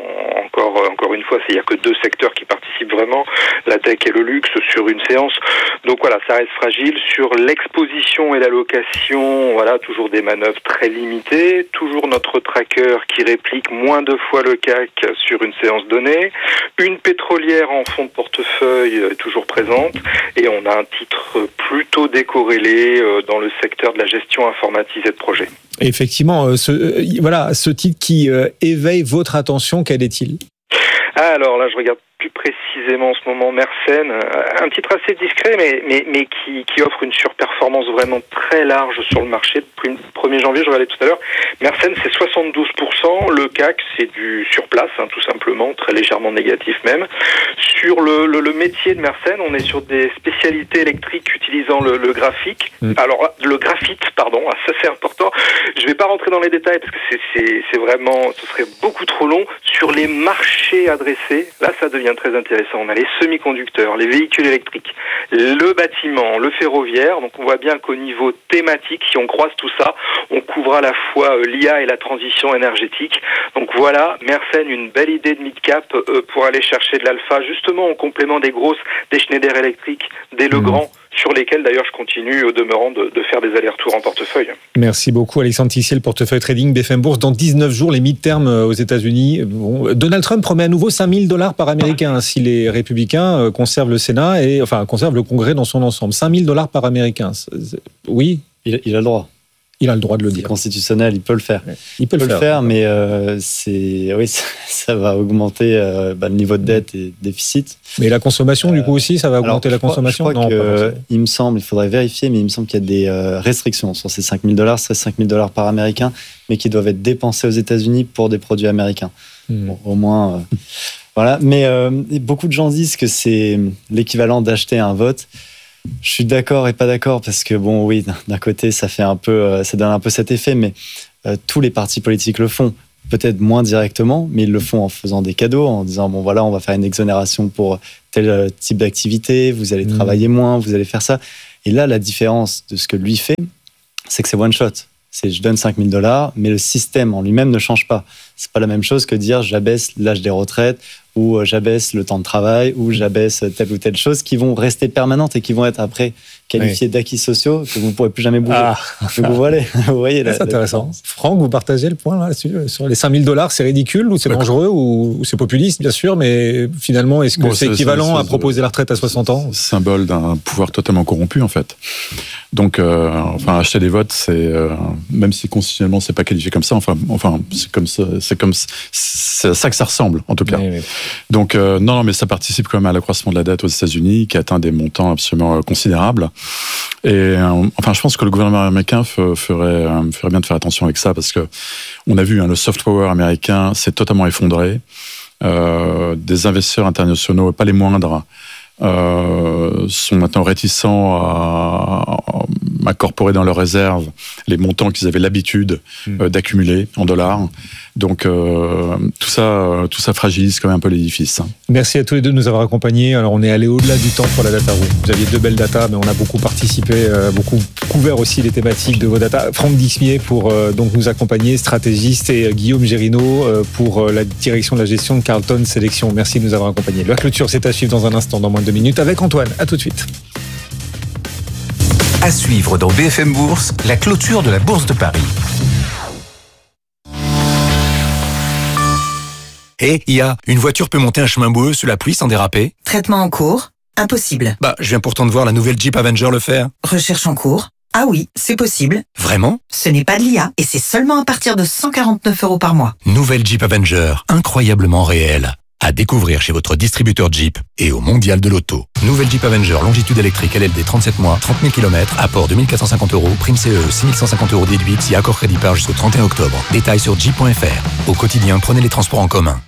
Encore une fois, il n'y a que deux secteurs qui participent vraiment, la tech et le luxe, sur une séance. Donc voilà, ça reste fragile. Sur l'exposition et l'allocation, voilà, toujours des manœuvres très limitées. Toujours notre tracker qui réplique moins de fois le CAC sur une séance donnée. Une pétrolière en fond de portefeuille toujours présente. Et on a un titre plutôt décorrélé dans le secteur de la gestion informatisée de projets. Effectivement, ce titre qui éveille votre attention, quel est-il? Alors là, je regarde plus précisément en ce moment Mersenne, un titre assez discret, mais qui offre une surperformance vraiment très large sur le marché. Depuis le 1er janvier, je regardais tout à l'heure, Mersenne c'est 72%, le CAC c'est du surplace, tout simplement, très légèrement négatif même. Sur le métier de Mersenne, on est sur des spécialités électriques utilisant le graphique. Alors le graphite, pardon, ça c'est important. Je vais pas rentrer dans les détails parce que c'est vraiment, ce serait beaucoup trop long. Sur les marchés adressés, là ça devient très intéressant. On a les semi-conducteurs, les véhicules électriques, le bâtiment, le ferroviaire. Donc on voit bien qu'au niveau thématique, si on croise tout ça, on couvre à la fois l'IA et la transition énergétique. Donc voilà, Mersenne, une belle idée de mid-cap pour aller chercher de l'alpha, justement en complément des grosses, des Schneider Electric, des Legrand, sur lesquels d'ailleurs je continue au demeurant de faire des allers-retours en portefeuille. Merci beaucoup Alexandre Tixier, le portefeuille trading BFM Bourse. Dans 19 jours, les mid-terms aux États-Unis. Donald Trump promet à nouveau $5,000 par Américain si les républicains conservent le Sénat conservent le Congrès dans son ensemble. $5,000 par Américain. Oui. Il a le droit. Il a le droit de le C'est dire. constitutionnel, il peut le faire. Il peut le faire. Mais ça va augmenter le niveau de dette et déficit. Mais la consommation, du coup, aussi, ça va augmenter la consommation? Je crois il me semble, il faudrait vérifier, mais il me semble qu'il y a des restrictions sur ces $5,000. C'est $5,000 par Américain, mais qui doivent être dépensés aux États-Unis pour des produits américains. Bon, au moins, voilà. Mais beaucoup de gens disent que c'est l'équivalent d'acheter un vote. Je suis d'accord et pas d'accord parce que bon, oui, d'un côté, ça donne un peu cet effet, mais tous les partis politiques le font. Peut-être moins directement, mais ils le font en faisant des cadeaux, en disant bon voilà, on va faire une exonération pour tel type d'activité, vous allez travailler moins, vous allez faire ça. Et là, la différence de ce que lui fait, c'est que c'est one shot. C'est je donne $5,000, mais le système en lui-même ne change pas. C'est pas la même chose que dire j'abaisse l'âge des retraites ou j'abaisse le temps de travail ou j'abaisse telle ou telle chose qui vont rester permanentes et qui vont être après qualifiées d'acquis sociaux que vous ne pourrez plus jamais bouger. Donc vous voyez c'est intéressant. Franck, vous partagez le point là, sur les $5,000, c'est ridicule ou c'est dangereux ou c'est populiste, bien sûr, mais finalement, est-ce que c'est équivalent à proposer la retraite à 60 ans? Symbole d'un pouvoir totalement corrompu, en fait. Donc, acheter des votes, c'est même si constitutionnellement c'est pas qualifié comme ça, c'est à ça que ça ressemble, en tout cas. Oui. Donc, non, mais ça participe quand même à l'accroissement de la dette aux États-Unis, qui atteint des montants absolument considérables. Et je pense que le gouvernement américain ferait bien de faire attention avec ça, parce que on a vu, le soft power américain s'est totalement effondré. Des investisseurs internationaux, pas les moindres, sont maintenant réticents à incorporer dans leurs réserves les montants qu'ils avaient l'habitude d'accumuler en dollars. Donc tout ça fragilise quand même un peu l'édifice. Merci à tous les deux de nous avoir accompagnés. Alors on est allé au-delà du temps pour la data room. Vous aviez 2 belles datas, mais on a beaucoup participé, beaucoup couvert aussi les thématiques de vos datas. Franck Dixmier pour donc nous accompagner, stratégiste, et Guillaume Gérinaud pour la direction de la gestion de Carlton Sélection. Merci de nous avoir accompagnés. La clôture, c'est à suivre dans un instant, dans moins de 2 minutes, avec Antoine. À tout de suite. À suivre dans BFM Bourse, la clôture de la Bourse de Paris. Une voiture peut monter un chemin boueux sous la pluie sans déraper? Traitement en cours? Impossible. Je viens pourtant de voir la nouvelle Jeep Avenger le faire. Recherche en cours? Ah oui, c'est possible. Vraiment? Ce n'est pas de l'IA et c'est seulement à partir de 149 € par mois. Nouvelle Jeep Avenger, incroyablement réelle. À découvrir chez votre distributeur Jeep et au Mondial de l'Auto. Nouvelle Jeep Avenger, longitude électrique LLD 37 mois, 30 000 km, apport 2 450 €, prime CE 6 150 € déduite si accord crédit par jusqu'au 31 octobre. Détails sur jeep.fr. Au quotidien, prenez les transports en commun.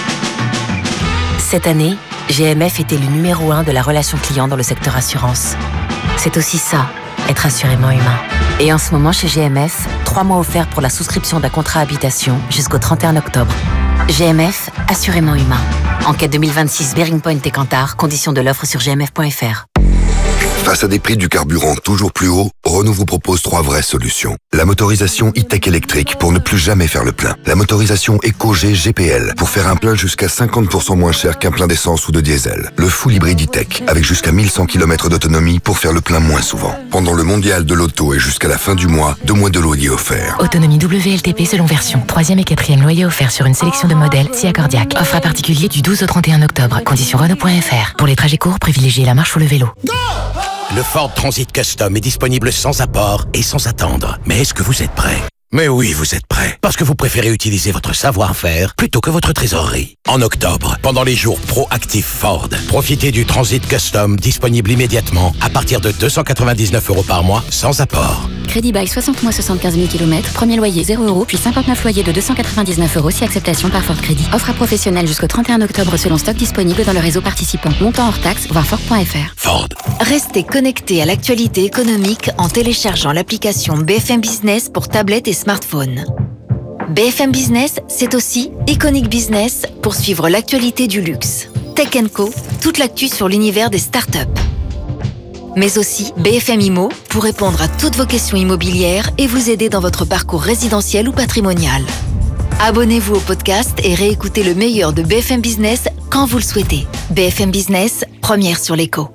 Cette année, GMF était le numéro 1 de la relation client dans le secteur assurance. C'est aussi ça, être assurément humain. Et en ce moment, chez GMF, 3 mois offerts pour la souscription d'un contrat habitation jusqu'au 31 octobre. GMF, assurément humain. Enquête 2026 Bearing Point et Kantar, conditions de l'offre sur gmf.fr. Face à des prix du carburant toujours plus hauts, Renault vous propose 3 vraies solutions. La motorisation e-tech électrique pour ne plus jamais faire le plein. La motorisation EcoG GPL pour faire un plein jusqu'à 50% moins cher qu'un plein d'essence ou de diesel. Le full hybride e-tech avec jusqu'à 1100 km d'autonomie pour faire le plein moins souvent. Pendant le mondial de l'auto et jusqu'à la fin du mois, 2 mois de loyer offerts. Autonomie WLTP selon version. 3e et 4e loyer offert sur une sélection de modèles si accordiaque. Offre à particulier du 12 au 31 octobre. Conditions Renault.fr. Pour les trajets courts, privilégiez la marche ou le vélo. Le Ford Transit Custom est disponible sans apport et sans attendre. Mais est-ce que vous êtes prêt? Mais oui, vous êtes prêts. Parce que vous préférez utiliser votre savoir-faire plutôt que votre trésorerie. En octobre, pendant les jours Proactive Ford, profitez du Transit Custom disponible immédiatement à partir de 299 € par mois sans apport. Crédit bail 60 mois 75 000 km, premier loyer 0 €, puis 59 loyers de 299 € si acceptation par Ford Crédit. Offre à professionnels jusqu'au 31 octobre selon stock disponible dans le réseau participant. Montant hors taxe, voir Ford.fr. Ford. Restez connectés à l'actualité économique en téléchargeant l'application BFM Business pour tablette et smartphone. BFM Business, c'est aussi Iconic Business pour suivre l'actualité du luxe. Tech & Co, toute l'actu sur l'univers des startups. Mais aussi BFM Immo pour répondre à toutes vos questions immobilières et vous aider dans votre parcours résidentiel ou patrimonial. Abonnez-vous au podcast et réécoutez le meilleur de BFM Business quand vous le souhaitez. BFM Business, première sur l'écho.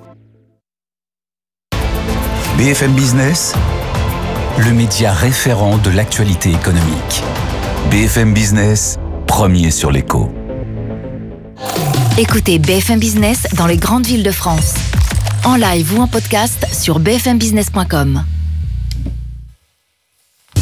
BFM Business, le média référent de l'actualité économique. BFM Business, premier sur l'écho. Écoutez BFM Business dans les grandes villes de France. En live ou en podcast sur bfmbusiness.com.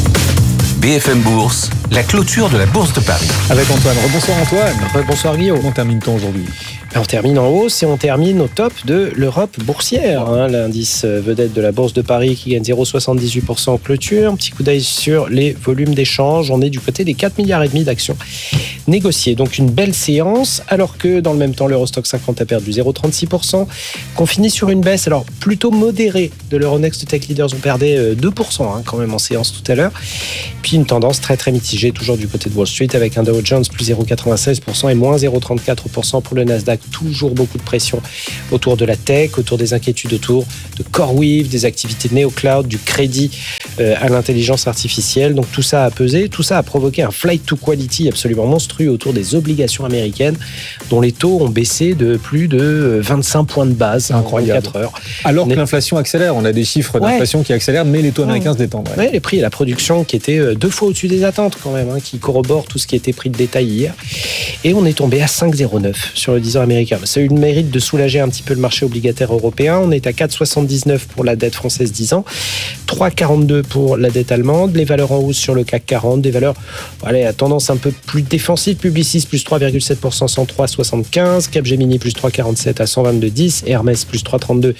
BFM Bourse, la clôture de la Bourse de Paris. Avec Antoine. Rebonsoir Antoine. Bonsoir Guillaume. Comment termine-t-on aujourd'hui ? On termine en hausse et on termine au top de l'Europe boursière. L'indice vedette de la Bourse de Paris qui gagne 0,78% en clôture. Un petit coup d'œil sur les volumes d'échange. On est du côté des 4,5 milliards d'actions négociées. Donc une belle séance, alors que dans le même temps, l'Eurostock 50 a perdu 0,36%. Qu'on finit sur une baisse, alors plutôt modérée, de l'Euronext Tech Leaders. On perdait 2% quand même en séance tout à l'heure. Puis une tendance très très mitigée, toujours du côté de Wall Street, avec un Dow Jones plus 0,96% et moins 0,34% pour le Nasdaq. Toujours beaucoup de pression autour de la tech, autour des inquiétudes autour de CoreWeave, des activités de NeoCloud, du crédit à l'intelligence artificielle. Donc tout ça a pesé, tout ça a provoqué un flight to quality absolument monstrueux autour des obligations américaines, dont les taux ont baissé de plus de 25 points de base en 24 heures. Alors que l'inflation accélère, on a des chiffres d'inflation qui accélèrent, mais les taux américains se détendent. Ouais, les prix et la production qui étaient 2 fois au-dessus des attentes quand même, qui corroborent tout ce qui était pris de détail hier. Et on est tombé à 5,09 sur le 10 ans américain. Ça a eu le mérite de soulager un petit peu le marché obligataire européen. On est à 4,79 pour la dette française 10 ans, 3,42 pour la dette allemande. Les valeurs en hausse sur le CAC 40, des valeurs à tendance un peu plus défensive. Publicis plus 3,7%, 103,75. Capgemini plus 3,47 à 122,10. Hermès plus 3,32,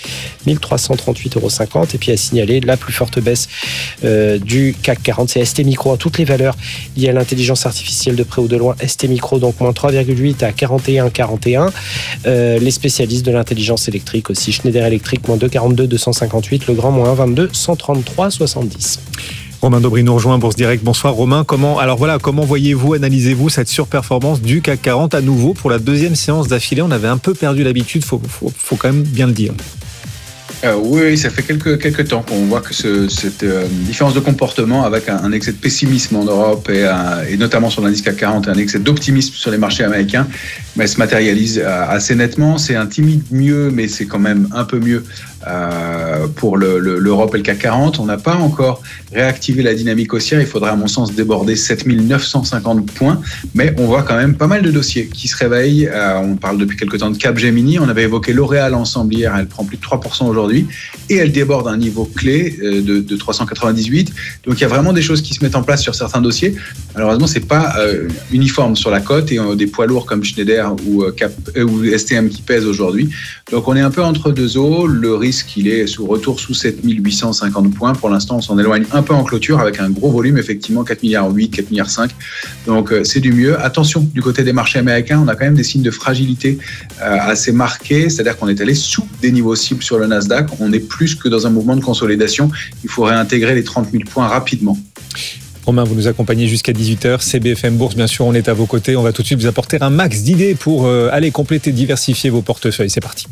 1338,50 €. Et puis à signaler la plus forte baisse du CAC 40, c'est ST Micro. Toutes les valeurs liées à l'intelligence artificielle de près ou de loin. ST Micro donc moins 3,8 à 41,41. Les spécialistes de l'intelligence électrique aussi. Schneider Electric moins 2,42, 258. Legrand moins 1,22, 133,70. Romain Daubry nous rejoint, Bourse Direct. Bonsoir Romain. Comment voyez-vous, analysez-vous cette surperformance du CAC 40 à nouveau pour la deuxième séance d'affilée? On avait un peu perdu l'habitude, faut quand même bien le dire. Oui, ça fait quelques temps qu'on voit que cette différence de comportement avec un excès de pessimisme en Europe et notamment sur l'indice CAC 40 et un excès d'optimisme sur les marchés américains se matérialise assez nettement. C'est un timide mieux, mais c'est quand même un peu mieux pour l'Europe et le CAC 40. On n'a pas encore réactivé la dynamique haussière. Il faudrait à mon sens déborder 7950 points, mais on voit quand même pas mal de dossiers qui se réveillent. On parle depuis quelque temps de Capgemini. On avait évoqué L'Oréal ensemble hier. Elle prend plus de 3% aujourd'hui et elle déborde un niveau clé de 398. Donc il y a vraiment des choses qui se mettent en place sur certains dossiers. Malheureusement, c'est pas uniforme sur la cote et des poids lourds comme Schneider ou STM qui pèsent aujourd'hui. Donc on est un peu entre deux eaux. Le risque, il est retour sous 7850 points. Pour l'instant, on s'en éloigne un peu en clôture avec un gros volume, effectivement, 4,8 milliards, 4,5 milliards. Donc c'est du mieux. Attention, du côté des marchés américains, on a quand même des signes de fragilité assez marqués. C'est-à-dire qu'on est allé sous des niveaux cibles sur le Nasdaq. On est plus que dans un mouvement de consolidation. Il faut réintégrer les 30 000 points rapidement. Romain, vous nous accompagnez jusqu'à 18h. C'est BFM Bourse, bien sûr, on est à vos côtés. On va tout de suite vous apporter un max d'idées pour aller compléter, diversifier vos portefeuilles. C'est parti.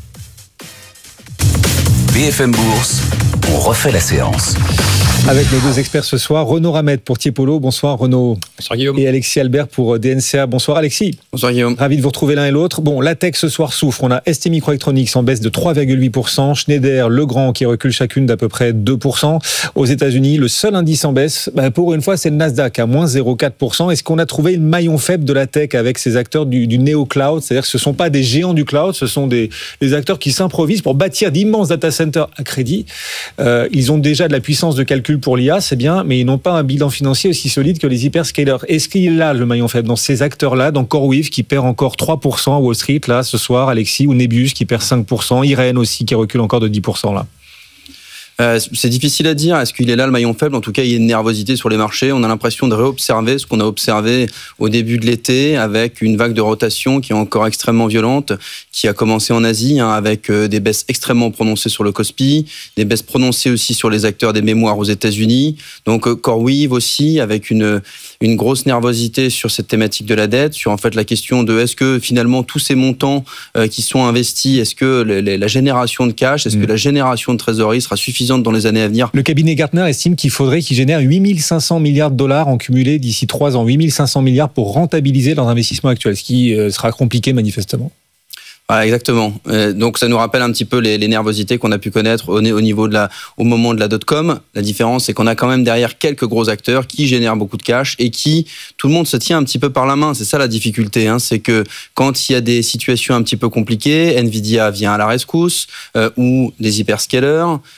BFM Bourse, on refait la séance. Avec nos deux experts ce soir, Renaud Ramette pour Tiepolo. Bonsoir Renaud. Bonsoir Guillaume. Et Alexis Albert pour DNCA. Bonsoir Alexis. Bonsoir Guillaume. Ravi de vous retrouver l'un et l'autre. Bon, la tech ce soir souffre. On a ST Microelectronics en baisse de 3,8%. Schneider, Legrand qui recule chacune d'à peu près 2%. Aux États-Unis, le seul indice en baisse, pour une fois, c'est le Nasdaq à moins 0,4%. Est-ce qu'on a trouvé le maillon faible de la tech avec ces acteurs du néo-cloud? C'est-à-dire que ce ne sont pas des géants du cloud, ce sont des acteurs qui s'improvisent pour bâtir d'immenses data centers à crédit. Ils ont déjà de la puissance de calcul pour l'IA, c'est bien, mais ils n'ont pas un bilan financier aussi solide que les hyperscalers. Est-ce qu'il y a là le maillon faible dans ces acteurs-là, dans CoreWeave qui perd encore 3% à Wall Street là ce soir, Alexis, ou Nebius qui perd 5%, Irène aussi qui recule encore de 10% là? C'est difficile à dire. Est-ce qu'il est là le maillon faible? En tout cas, il y a une nervosité sur les marchés. On a l'impression de réobserver ce qu'on a observé au début de l'été avec une vague de rotation qui est encore extrêmement violente, qui a commencé en Asie avec des baisses extrêmement prononcées sur le Kospi, des baisses prononcées aussi sur les acteurs des mémoires aux États-Unis. Donc CoreWeave aussi avec une grosse nervosité sur cette thématique de la dette, sur en fait la question de est-ce que finalement tous ces montants qui sont investis, est-ce que la génération de cash, est-ce que la génération de trésorerie sera suffisante dans les années à venir? Le cabinet Gartner estime qu'il faudrait qu'ils génèrent 8500 milliards de dollars en cumulé d'ici 3 ans, 8500 milliards pour rentabiliser leurs investissements actuels, ce qui sera compliqué manifestement. Voilà, exactement. Donc ça nous rappelle un petit peu les nervosités qu'on a pu connaître au niveau au moment de la dot-com. La différence, c'est qu'on a quand même derrière quelques gros acteurs qui génèrent beaucoup de cash et qui, tout le monde se tient un petit peu par la main. C'est ça la difficulté, c'est que quand il y a des situations un petit peu compliquées, Nvidia vient à la rescousse, ou des hyperscalers,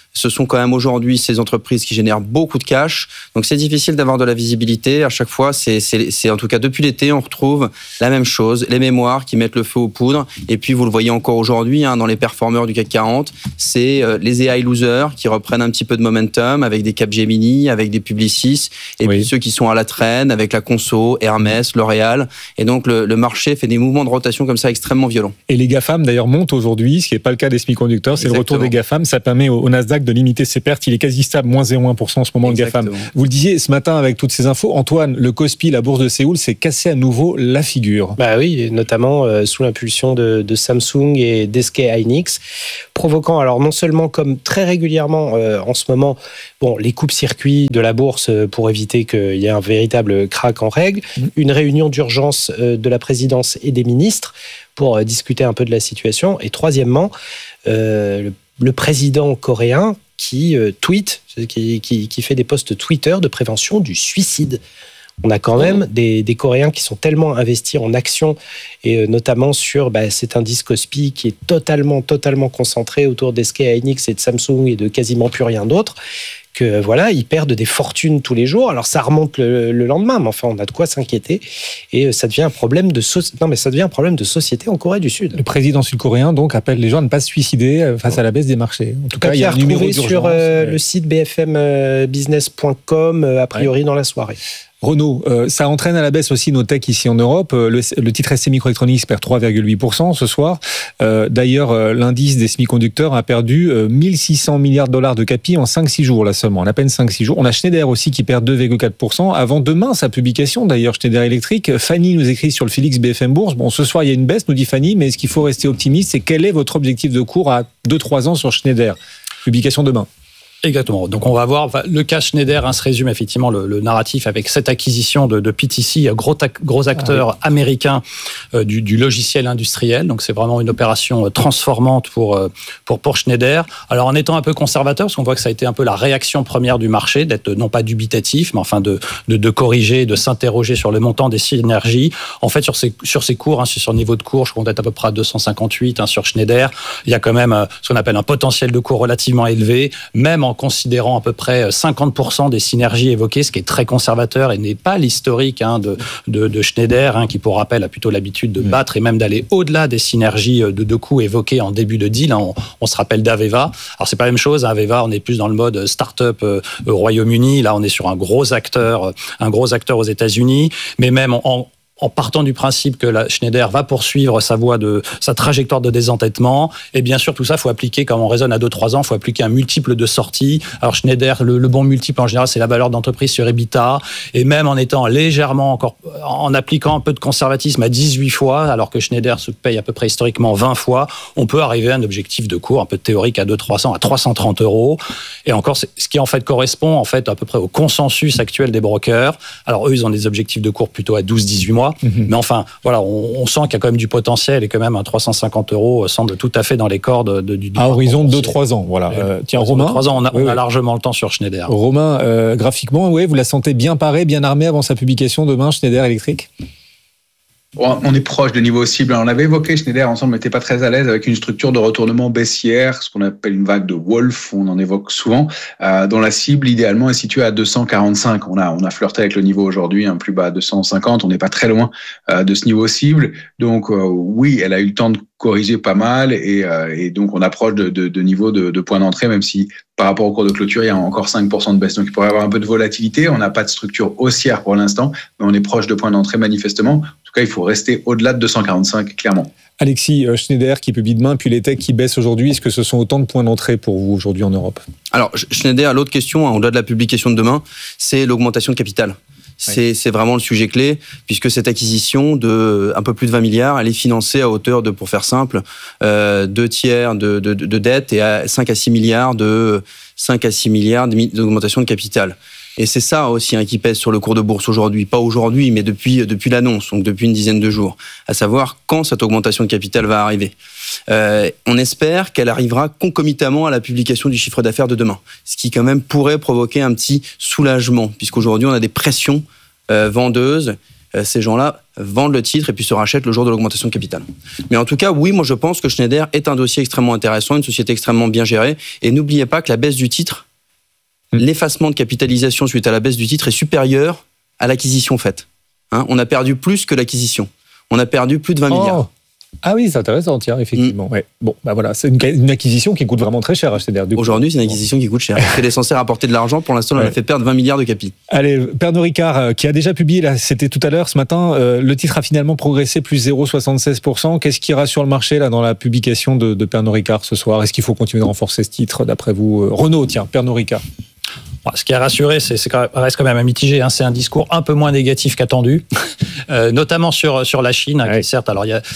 Ce sont quand même aujourd'hui ces entreprises qui génèrent beaucoup de cash. Donc c'est difficile d'avoir de la visibilité. À chaque fois, c'est en tout cas depuis l'été, on retrouve la même chose, les mémoires qui mettent le feu aux poudres. Et puis vous le voyez encore aujourd'hui dans les performeurs du CAC 40, c'est les AI losers qui reprennent un petit peu de momentum avec des Capgemini, avec des Publicis, et puis ceux qui sont à la traîne avec la Conso, Hermès, L'Oréal. Et donc le marché fait des mouvements de rotation comme ça extrêmement violents. Et les GAFAM d'ailleurs montent aujourd'hui, ce qui n'est pas le cas des semi-conducteurs. C'est le retour des GAFAM. Ça permet au Nasdaq de limiter ses pertes. Il est quasi stable, moins 0,1% en ce moment, le GAFAM. Vous le disiez ce matin avec toutes ces infos, Antoine, le Kospi, la bourse de Séoul, s'est cassé à nouveau la figure. Bah oui, et notamment sous l'impulsion de Samsung et d'SK Hynix, provoquant alors non seulement comme très régulièrement en ce moment, les coupes-circuits de la bourse pour éviter qu'il y ait un véritable crack en règle, une réunion d'urgence de la présidence et des ministres pour discuter un peu de la situation, et troisièmement, le président coréen qui tweet, qui fait des posts Twitter de prévention du suicide. On a quand même des Coréens qui sont tellement investis en actions, et notamment sur cet indice Kospi qui est totalement concentré autour d'SK Hynix et de Samsung et de quasiment plus rien d'autre, que ils perdent des fortunes tous les jours. Alors ça remonte le lendemain, mais enfin on a de quoi s'inquiéter, et ça devient un problème de société en Corée du Sud. Le président sud-coréen donc appelle les gens à ne pas se suicider face à la baisse des marchés. En tout cas, il y a un numéro d'urgence sur le site bfmbusiness.com a priori dans la soirée. Renaud, ça entraîne à la baisse aussi nos techs ici en Europe. Le titre ST Microelectronics perd 3,8% ce soir. D'ailleurs, l'indice des semi-conducteurs a perdu 1600 milliards de dollars de capi en 5-6 jours, là seulement, en à peine 5-6 jours. On a Schneider aussi qui perd 2,4%. Avant demain, sa publication, d'ailleurs, Schneider Electric. Fanny nous écrit sur le Félix BFM Bourse. Ce soir, il y a une baisse, nous dit Fanny, mais est-ce qu'il faut rester optimiste? Et quel est votre objectif de cours à 2-3 ans sur Schneider? Publication demain. Exactement. Donc on va voir le cas Schneider, se résume effectivement le narratif avec cette acquisition de PTC, gros acteur américain du logiciel industriel. Donc c'est vraiment une opération transformante pour Schneider. Alors en étant un peu conservateur, parce qu'on voit que ça a été un peu la réaction première du marché, d'être non pas dubitatif, mais enfin de corriger, de s'interroger sur le montant des synergies. En fait sur ces cours, sur niveau de cours, je compte être à peu près à 258 sur Schneider. Il y a quand même ce qu'on appelle un potentiel de cours relativement élevé, même en considérant à peu près 50% des synergies évoquées, ce qui est très conservateur et n'est pas l'historique de Schneider, qui pour rappel a plutôt l'habitude de battre et même d'aller au-delà des synergies de coûts évoquées en début de deal. On se rappelle d'Aveva. Alors c'est pas la même chose, Aveva, on est plus dans le mode start-up au Royaume-Uni. Là, on est sur un gros acteur aux États-Unis, mais même en partant du principe que Schneider va poursuivre sa trajectoire de désendettement, et bien sûr tout ça, faut appliquer, comme on raisonne à 2-3 ans, faut appliquer un multiple de sortie. Alors Schneider, le bon multiple en général, c'est la valeur d'entreprise sur EBITDA, et même en étant légèrement encore, en appliquant un peu de conservatisme à 18 fois, alors que Schneider se paye à peu près historiquement 20 fois, on peut arriver à un objectif de cours un peu théorique à 200-300, à 330 €. Et encore, ce qui en fait correspond à peu près au consensus actuel des brokers. Alors eux, ils ont des objectifs de cours plutôt à 12-18 mois. Mais enfin, on sent qu'il y a quand même du potentiel, et quand même un 350 € semble tout à fait dans les cordes du à horizon de 2-3 ans. Voilà. Tiens, Romain. 3 ans, on a largement le temps sur Schneider. Romain, graphiquement, vous la sentez bien parée, bien armée avant sa publication demain, Schneider Electric? On est proche de niveau cible. On avait évoqué Schneider ensemble, n'était pas très à l'aise avec une structure de retournement baissière, ce qu'on appelle une vague de Wolf, on en évoque souvent, dont la cible idéalement est située à 245. On a flirté avec le niveau aujourd'hui, plus bas à 250. On n'est pas très loin de ce niveau cible. Donc oui, elle a eu le temps de corriger pas mal, et donc on approche de niveau de point d'entrée, même si par rapport au cours de clôture, il y a encore 5% de baisse. Donc il pourrait y avoir un peu de volatilité. On n'a pas de structure haussière pour l'instant, mais on est proche de point d'entrée manifestement. En tout cas, il faut rester au-delà de 245, clairement. Alexis, Schneider qui publie demain, puis les techs qui baissent aujourd'hui, est-ce que ce sont autant de points d'entrée pour vous aujourd'hui en Europe? Alors Schneider, l'autre question, au-delà de la publication de demain, c'est l'augmentation de capital. C'est vraiment le sujet clé, puisque cette acquisition de un peu plus de 20 milliards, elle est financée à hauteur de, pour faire simple, 2 tiers de dette et à 5 à 6 milliards d'augmentation de capital. Et c'est ça aussi qui pèse sur le cours de bourse aujourd'hui. Pas aujourd'hui, mais depuis l'annonce, donc depuis une dizaine de jours. À savoir quand cette augmentation de capital va arriver. On espère qu'elle arrivera concomitamment à la publication du chiffre d'affaires de demain. Ce qui quand même pourrait provoquer un petit soulagement, puisqu'aujourd'hui on a des pressions vendeuses ces gens-là vendent le titre et puis se rachètent le jour de l'augmentation de capital. Mais en tout cas, oui, moi je pense que Schneider est un dossier extrêmement intéressant, une société extrêmement bien gérée. Et n'oubliez pas que la baisse du titre, l'effacement de capitalisation suite à la baisse du titre est supérieur à l'acquisition faite. On a perdu plus que l'acquisition. On a perdu plus de 20 milliards. Ah oui, c'est intéressant, tiens, effectivement. Ouais. Bon, voilà, c'est une acquisition qui coûte vraiment très cher à Schneider. Aujourd'hui, c'est une acquisition qui coûte cher. Elle est censée rapporter de l'argent. Pour l'instant, elle a fait perdre 20 milliards de capi. Allez, Pernod Ricard, qui a déjà publié, là, c'était tout à l'heure, ce matin, le titre a finalement progressé plus 0,76%. Qu'est-ce qui rassure le marché là dans la publication de Pernod Ricard ce soir? Est-ce qu'il faut continuer de renforcer ce titre, d'après vous? Renault, tiens, Pernod Ricard. Ce qui a rassuré, reste quand même à mitiger. C'est un discours un peu moins négatif qu'attendu, notamment sur la Chine, qui certes, alors il y a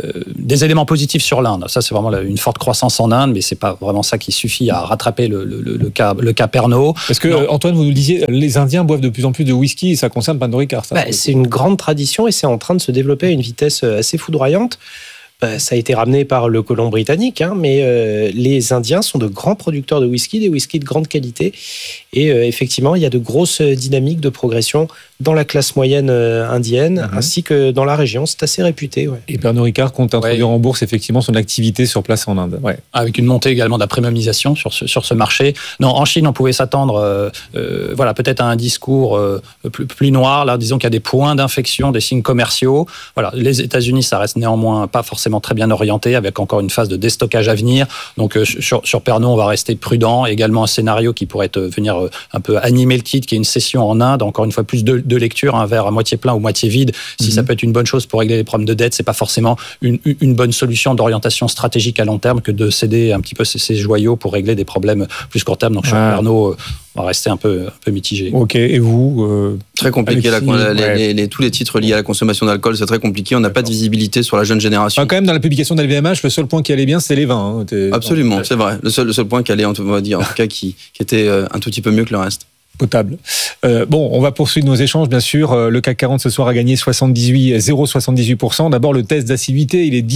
des éléments positifs sur l'Inde. Ça, c'est vraiment une forte croissance en Inde, mais c'est pas vraiment ça qui suffit à rattraper le cas Pernod. Parce que Antoine, vous nous disiez, les Indiens boivent de plus en plus de whisky, et ça concerne Pernod Ricard. C'est une grande tradition et c'est en train de se développer à une vitesse assez foudroyante. Ça a été ramené par le colon britannique, mais les Indiens sont de grands producteurs de whisky, des whiskies de grande qualité. Et effectivement, il y a de grosses dynamiques de progression dans la classe moyenne indienne, ainsi que dans la région. C'est assez réputé. Ouais. Et Pernod Ricard compte introduire en bourse effectivement son activité sur place en Inde. Ouais. Avec une montée également de la premiumisation sur ce marché. Non, en Chine, on pouvait s'attendre peut-être à un discours plus noir. Là, disons qu'il y a des points d'infection, des signes commerciaux. Voilà, les États-Unis, ça reste néanmoins pas forcément très bien orienté, avec encore une phase de déstockage à venir. Donc sur Pernod, on va rester prudent. Également un scénario qui pourrait venir un peu animer le titre, qui est une session en Inde. Encore une fois, plus de lecture, un verre à moitié plein ou moitié vide. Si ça peut être une bonne chose pour régler les problèmes de dette, c'est pas forcément une bonne solution d'orientation stratégique à long terme que de céder un petit peu ses joyaux pour régler des problèmes plus court terme. Donc sur Pernod, on va rester un peu mitigé. Ok, et vous Très compliqué. Alexis, tous les titres liés à la consommation d'alcool, c'est très compliqué. On n'a pas de visibilité sur la jeune génération. Quand même, dans la publication de LVMH, le seul point qui allait bien, c'était les vins. Absolument, c'est vrai. Le seul point qui allait, on va dire, en tout cas, qui était un tout petit peu mieux que le reste. Potable. On va poursuivre nos échanges, bien sûr. Le CAC 40 ce soir a gagné 0,78%. D'abord, le test d'assiduité, il est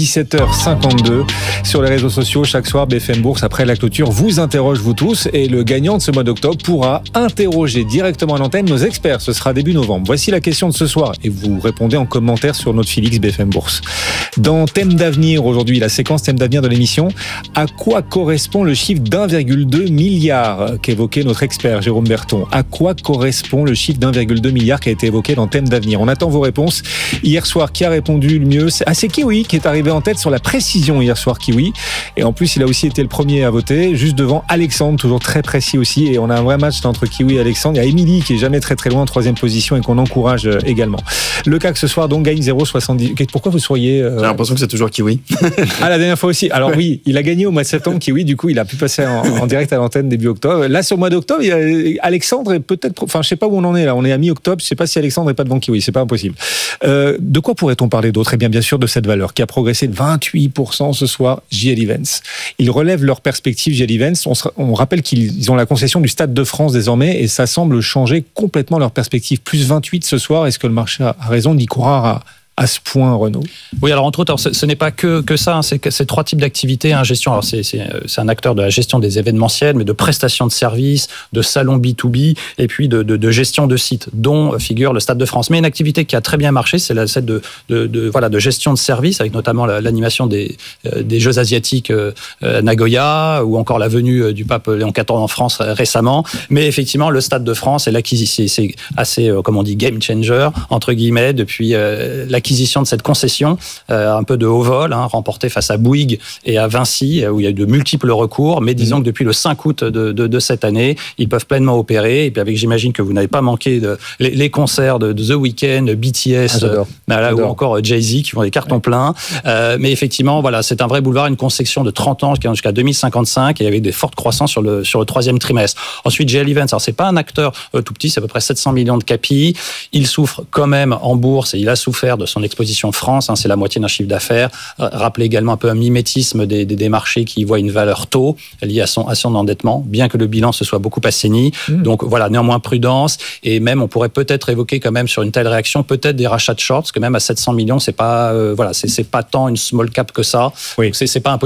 17h52 sur les réseaux sociaux. Chaque soir, BFM Bourse, après la clôture, vous interroge, vous tous. Et le gagnant de ce mois d'octobre pourra interroger directement à l'antenne nos experts. Ce sera début novembre. Voici la question de ce soir. Et vous répondez en commentaire sur notre Félix BFM Bourse. Dans Thème d'avenir, aujourd'hui, la séquence Thème d'avenir de l'émission, à quoi correspond le chiffre d'1,2 milliard qu'évoquait notre expert Jérôme Berton? À quoi correspond le chiffre d'1,2 milliard qui a été évoqué dans Thème d'avenir? On attend vos réponses. Hier soir, qui a répondu le mieux? C'est Kiwi qui est arrivé en tête sur la précision hier soir, Kiwi. Et en plus, il a aussi été le premier à voter, juste devant Alexandre, toujours très précis aussi. Et on a un vrai match entre Kiwi et Alexandre. Il y a Émilie qui est jamais très très loin en troisième position et qu'on encourage également. Le CAC ce soir donc gagne 0,70. Pourquoi vous souriez J'ai l'impression que c'est toujours Kiwi. La dernière fois aussi. Alors oui, il a gagné au mois de septembre, Kiwi. Du coup, il a pu passer en direct à l'antenne début octobre. Là, sur le mois d'octobre, il y a Alexandre est peut-être, je sais pas où on en est là. On est à mi-octobre. Je sais pas si Alexandre est pas devant Kiwi. C'est pas impossible. De quoi pourrait-on parler d'autre? Eh bien sûr de cette valeur qui a progressé de 28% ce soir. JL Events. Ils relèvent leurs perspectives. JL Events. On rappelle qu'ils ont la concession du Stade de France désormais et ça semble changer complètement leurs perspectives. Plus 28 ce soir. Est-ce que le marché a raison d'y croire à ce point, Renaud? Oui, alors entre autres, ce n'est pas que ça, c'est trois types d'activités. Gestion, alors c'est un acteur de la gestion des événementiels, mais de prestations de services, de salons B2B, et puis de gestion de sites, dont figure le Stade de France. Mais une activité qui a très bien marché, c'est celle de gestion de services, avec notamment l'animation des Jeux asiatiques à Nagoya, ou encore la venue du pape Léon XIV en France récemment. Mais effectivement, le Stade de France et l'acquisition, c'est assez, comme on dit, game changer, entre guillemets, depuis l'acquisition de cette concession, un peu de haut vol, remportée face à Bouygues et à Vinci, où il y a eu de multiples recours, mais disons que depuis le 5 août de cette année, ils peuvent pleinement opérer, et puis j'imagine que vous n'avez pas manqué les concerts de The Weeknd, BTS, ou encore Jay-Z, qui font des cartons pleins, mais effectivement, voilà, c'est un vrai boulevard, une concession de 30 ans jusqu'à 2055, et avec des fortes croissances sur le troisième trimestre. Ensuite, GL Events, alors c'est pas un acteur tout petit, c'est à peu près 700 millions de capi, il souffre quand même en bourse, et il a souffert de son exposition France, c'est la moitié d'un chiffre d'affaires. Rappelez également un peu un mimétisme des marchés qui voient une valeur taux liée à son endettement, bien que le bilan se soit beaucoup assaini. Donc voilà, néanmoins prudence, et même on pourrait peut-être évoquer quand même sur une telle réaction peut-être des rachats de shorts, parce que même à 700 millions, c'est pas c'est pas tant une small cap que ça. Oui. C'est pas impossible.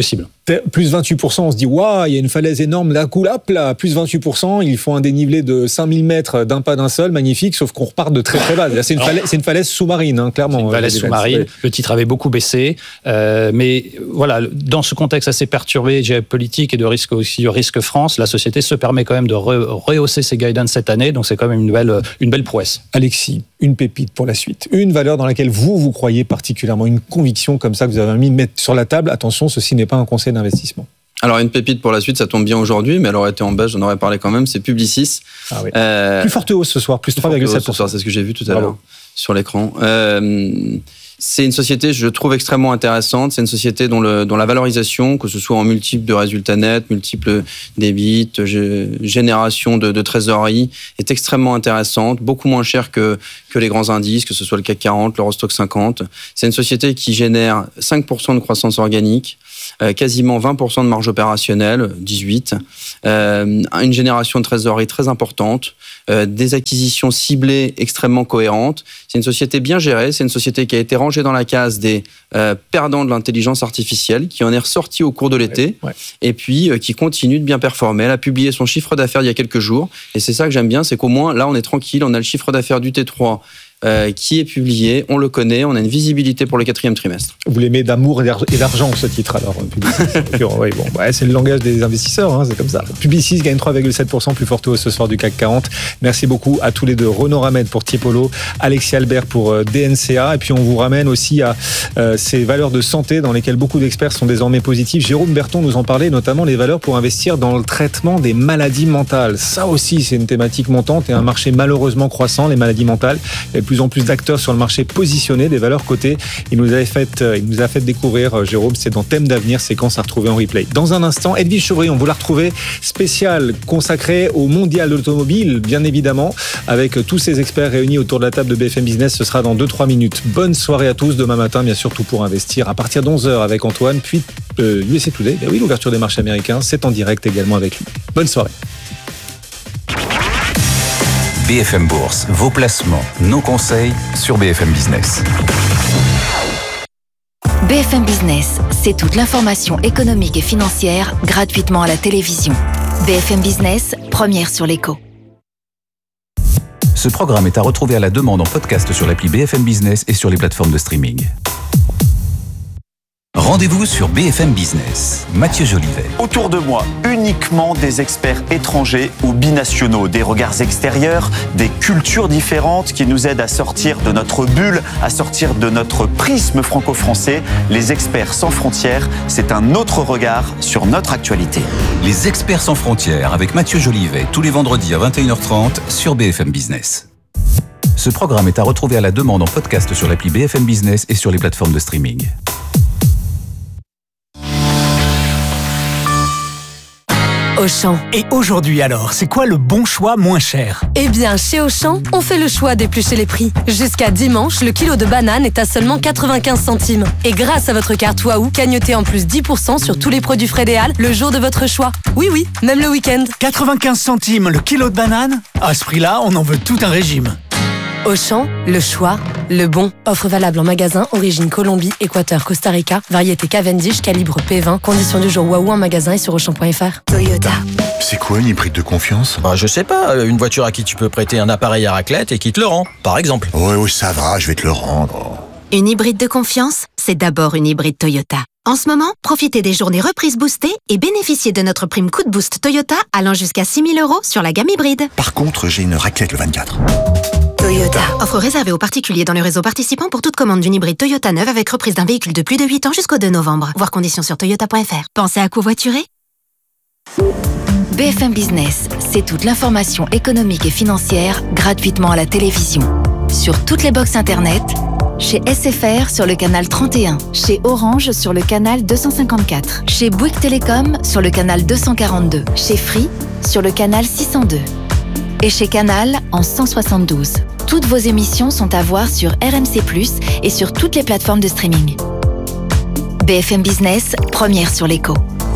Plus 28%, on se dit, waouh, il y a une falaise énorme, d'un coup, hop là, plus 28%, ils font un dénivelé de 5000 mètres d'un pas d'un seul, magnifique, sauf qu'on repart de très très bas. Là, c'est une falaise sous-marine, hein, clairement. C'est une falaise sous-marine. Le titre avait beaucoup baissé. Mais voilà, dans ce contexte assez perturbé, géopolitique et de risque France, la société se permet quand même de rehausser ses guidance cette année. Donc c'est quand même une belle prouesse. Alexis, une pépite pour la suite. Une valeur dans laquelle vous croyez particulièrement, une conviction comme ça que vous avez mis mettre sur la table. Attention, ceci n'est pas un conseil d'investissement. Alors une pépite pour la suite, ça tombe bien aujourd'hui, mais elle aurait été en baisse, j'en aurais parlé quand même, c'est Publicis. Ah oui. Plus forte hausse ce soir, plus 3,7%. C'est ce que j'ai vu tout à l'heure sur l'écran. C'est une société, je trouve, extrêmement intéressante. C'est une société dont la valorisation, que ce soit en multiples de résultats nets, multiples débits, génération de trésorerie, est extrêmement intéressante, beaucoup moins chère que les grands indices, que ce soit le CAC 40, l'Eurostoxx 50. C'est une société qui génère 5% de croissance organique, quasiment 20% de marge opérationnelle, 18%, une génération de trésorerie très importante, des acquisitions ciblées extrêmement cohérentes. C'est une société bien gérée, c'est une société qui a été rangée dans la case des perdants de l'intelligence artificielle, qui en est ressortie au cours de l'été, et puis qui continue de bien performer. Elle a publié son chiffre d'affaires il y a quelques jours, et c'est ça que j'aime bien, c'est qu'au moins là on est tranquille, on a le chiffre d'affaires du T3 qui est publié, on le connaît, on a une visibilité pour le 4e trimestre. Vous l'aimez d'amour et d'argent, ce titre, alors, Publicis. Oui, bon, c'est le langage des investisseurs, hein, c'est comme ça. Publicis gagne 3,7%, plus forte hausse ce soir du CAC 40. Merci beaucoup à tous les deux. Renaud Ramède pour Tipolo, Alexis Albert pour DNCA, et puis on vous ramène aussi à ces valeurs de santé dans lesquelles beaucoup d'experts sont désormais positifs. Jérôme Berton nous en parlait, notamment les valeurs pour investir dans le traitement des maladies mentales. Ça aussi, c'est une thématique montante et un marché malheureusement croissant, les maladies mentales. Il y a de plus en plus d'acteurs sur le marché positionnés, des valeurs cotées. Il nous a fait découvrir, Jérôme, c'est dans Thème d'avenir, séquence à retrouver en replay. Dans un instant, Edwige Chevrillon, vous la retrouvez, spéciale consacrée au mondial de l'automobile, bien évidemment, avec tous ces experts réunis autour de la table de BFM Business. Ce sera dans 2-3 minutes. Bonne soirée à tous. Demain matin, bien sûr, tout pour investir à partir d'11h avec Antoine, puis USA Today. Ben oui, l'ouverture des marchés américains, c'est en direct également avec lui. Bonne soirée. BFM Bourse, vos placements, nos conseils sur BFM Business. BFM Business, c'est toute l'information économique et financière gratuitement à la télévision. BFM Business, première sur l'écho. Ce programme est à retrouver à la demande en podcast sur l'appli BFM Business et sur les plateformes de streaming. Rendez-vous sur BFM Business. Mathieu Jolivet. Autour de moi, uniquement des experts étrangers ou binationaux, des regards extérieurs, des cultures différentes qui nous aident à sortir de notre bulle, à sortir de notre prisme franco-français. Les experts sans frontières, c'est un autre regard sur notre actualité. Les experts sans frontières avec Mathieu Jolivet, tous les vendredis à 21h30 sur BFM Business. Ce programme est à retrouver à la demande en podcast sur l'appli BFM Business et sur les plateformes de streaming. Auchan. Et aujourd'hui alors, c'est quoi le bon choix moins cher? Eh bien, chez Auchan, on fait le choix d'éplucher les prix. Jusqu'à dimanche, le kilo de banane est à seulement 95 centimes. Et grâce à votre carte Waouh, cagnotez en plus 10% sur tous les produits Frédéal le jour de votre choix. Oui, même le week-end. 95 centimes le kilo de banane? À ce prix-là, on en veut tout un régime. Auchan, le choix, le bon. Offre valable en magasin, origine Colombie, Équateur, Costa Rica, variété Cavendish, calibre P20. Conditions du jour Waouh en magasin et sur Auchan.fr. Toyota. C'est quoi une hybride de confiance? Je sais pas, une voiture à qui tu peux prêter un appareil à raclette et qui te le rend, par exemple. Oui, ça va, je vais te le rendre. Une hybride de confiance, c'est d'abord une hybride Toyota. En ce moment, profitez des journées reprises boostées et bénéficiez de notre prime coup de boost Toyota allant jusqu'à 6 000 € sur la gamme hybride. Par contre, j'ai une raclette le 24. Toyota. Offre réservée aux particuliers dans le réseau participant pour toute commande d'une hybride Toyota neuve avec reprise d'un véhicule de plus de 8 ans jusqu'au 2 novembre. Voir conditions sur toyota.fr. Pensez à covoiturer? BFM Business, c'est toute l'information économique et financière gratuitement à la télévision. Sur toutes les box internet, chez SFR sur le canal 31, chez Orange sur le canal 254, chez Bouygues Télécom sur le canal 242, chez Free sur le canal 602 et chez Canal en 172. Toutes vos émissions sont à voir sur RMC+, et sur toutes les plateformes de streaming. BFM Business, première sur l'écho.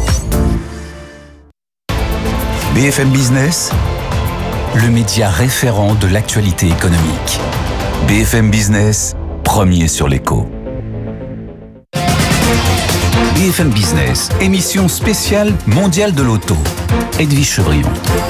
BFM Business, le média référent de l'actualité économique. BFM Business, premier sur l'écho. BFM Business, émission spéciale mondiale de l'auto. Edwige Chevrillon.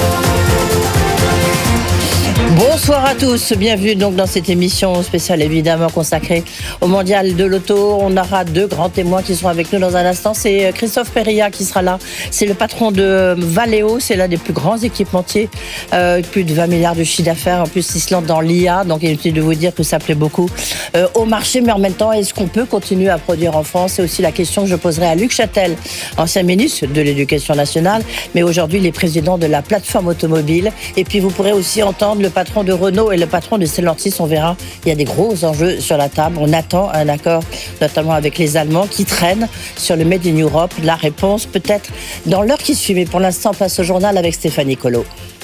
Bonsoir à tous, bienvenue donc dans cette émission spéciale évidemment consacrée au mondial de l'auto. On aura deux grands témoins qui seront avec nous dans un instant. C'est Christophe Périllat qui sera là. C'est le patron de Valeo, c'est l'un des plus grands équipementiers, plus de 20 milliards de chiffre d'affaires. En plus, il se lance dans l'IA, donc inutile de vous dire que ça plaît beaucoup au marché. Mais en même temps, est-ce qu'on peut continuer à produire en France? C'est aussi la question que je poserai à Luc Châtel, ancien ministre de l'Éducation nationale, mais aujourd'hui il est président de la plateforme automobile. Et puis vous pourrez aussi entendre le patron de Renault et le patron de Stellantis. On verra, il y a des gros enjeux sur la table. On attend un accord, notamment avec les Allemands, qui traînent sur le Made in Europe. La réponse peut-être dans l'heure qui suit. Mais pour l'instant, on passe au journal avec Stéphanie Colo.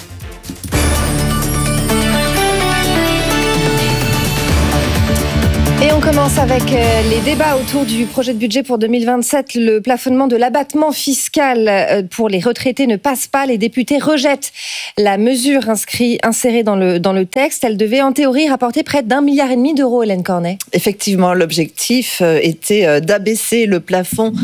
Et on commence avec les débats autour du projet de budget pour 2027. Le plafonnement de l'abattement fiscal pour les retraités ne passe pas. Les députés rejettent la mesure insérée dans le texte. Elle devait en théorie rapporter près d'1,5 milliard d'euros, Hélène Cornet. Effectivement, l'objectif était d'abaisser le plafond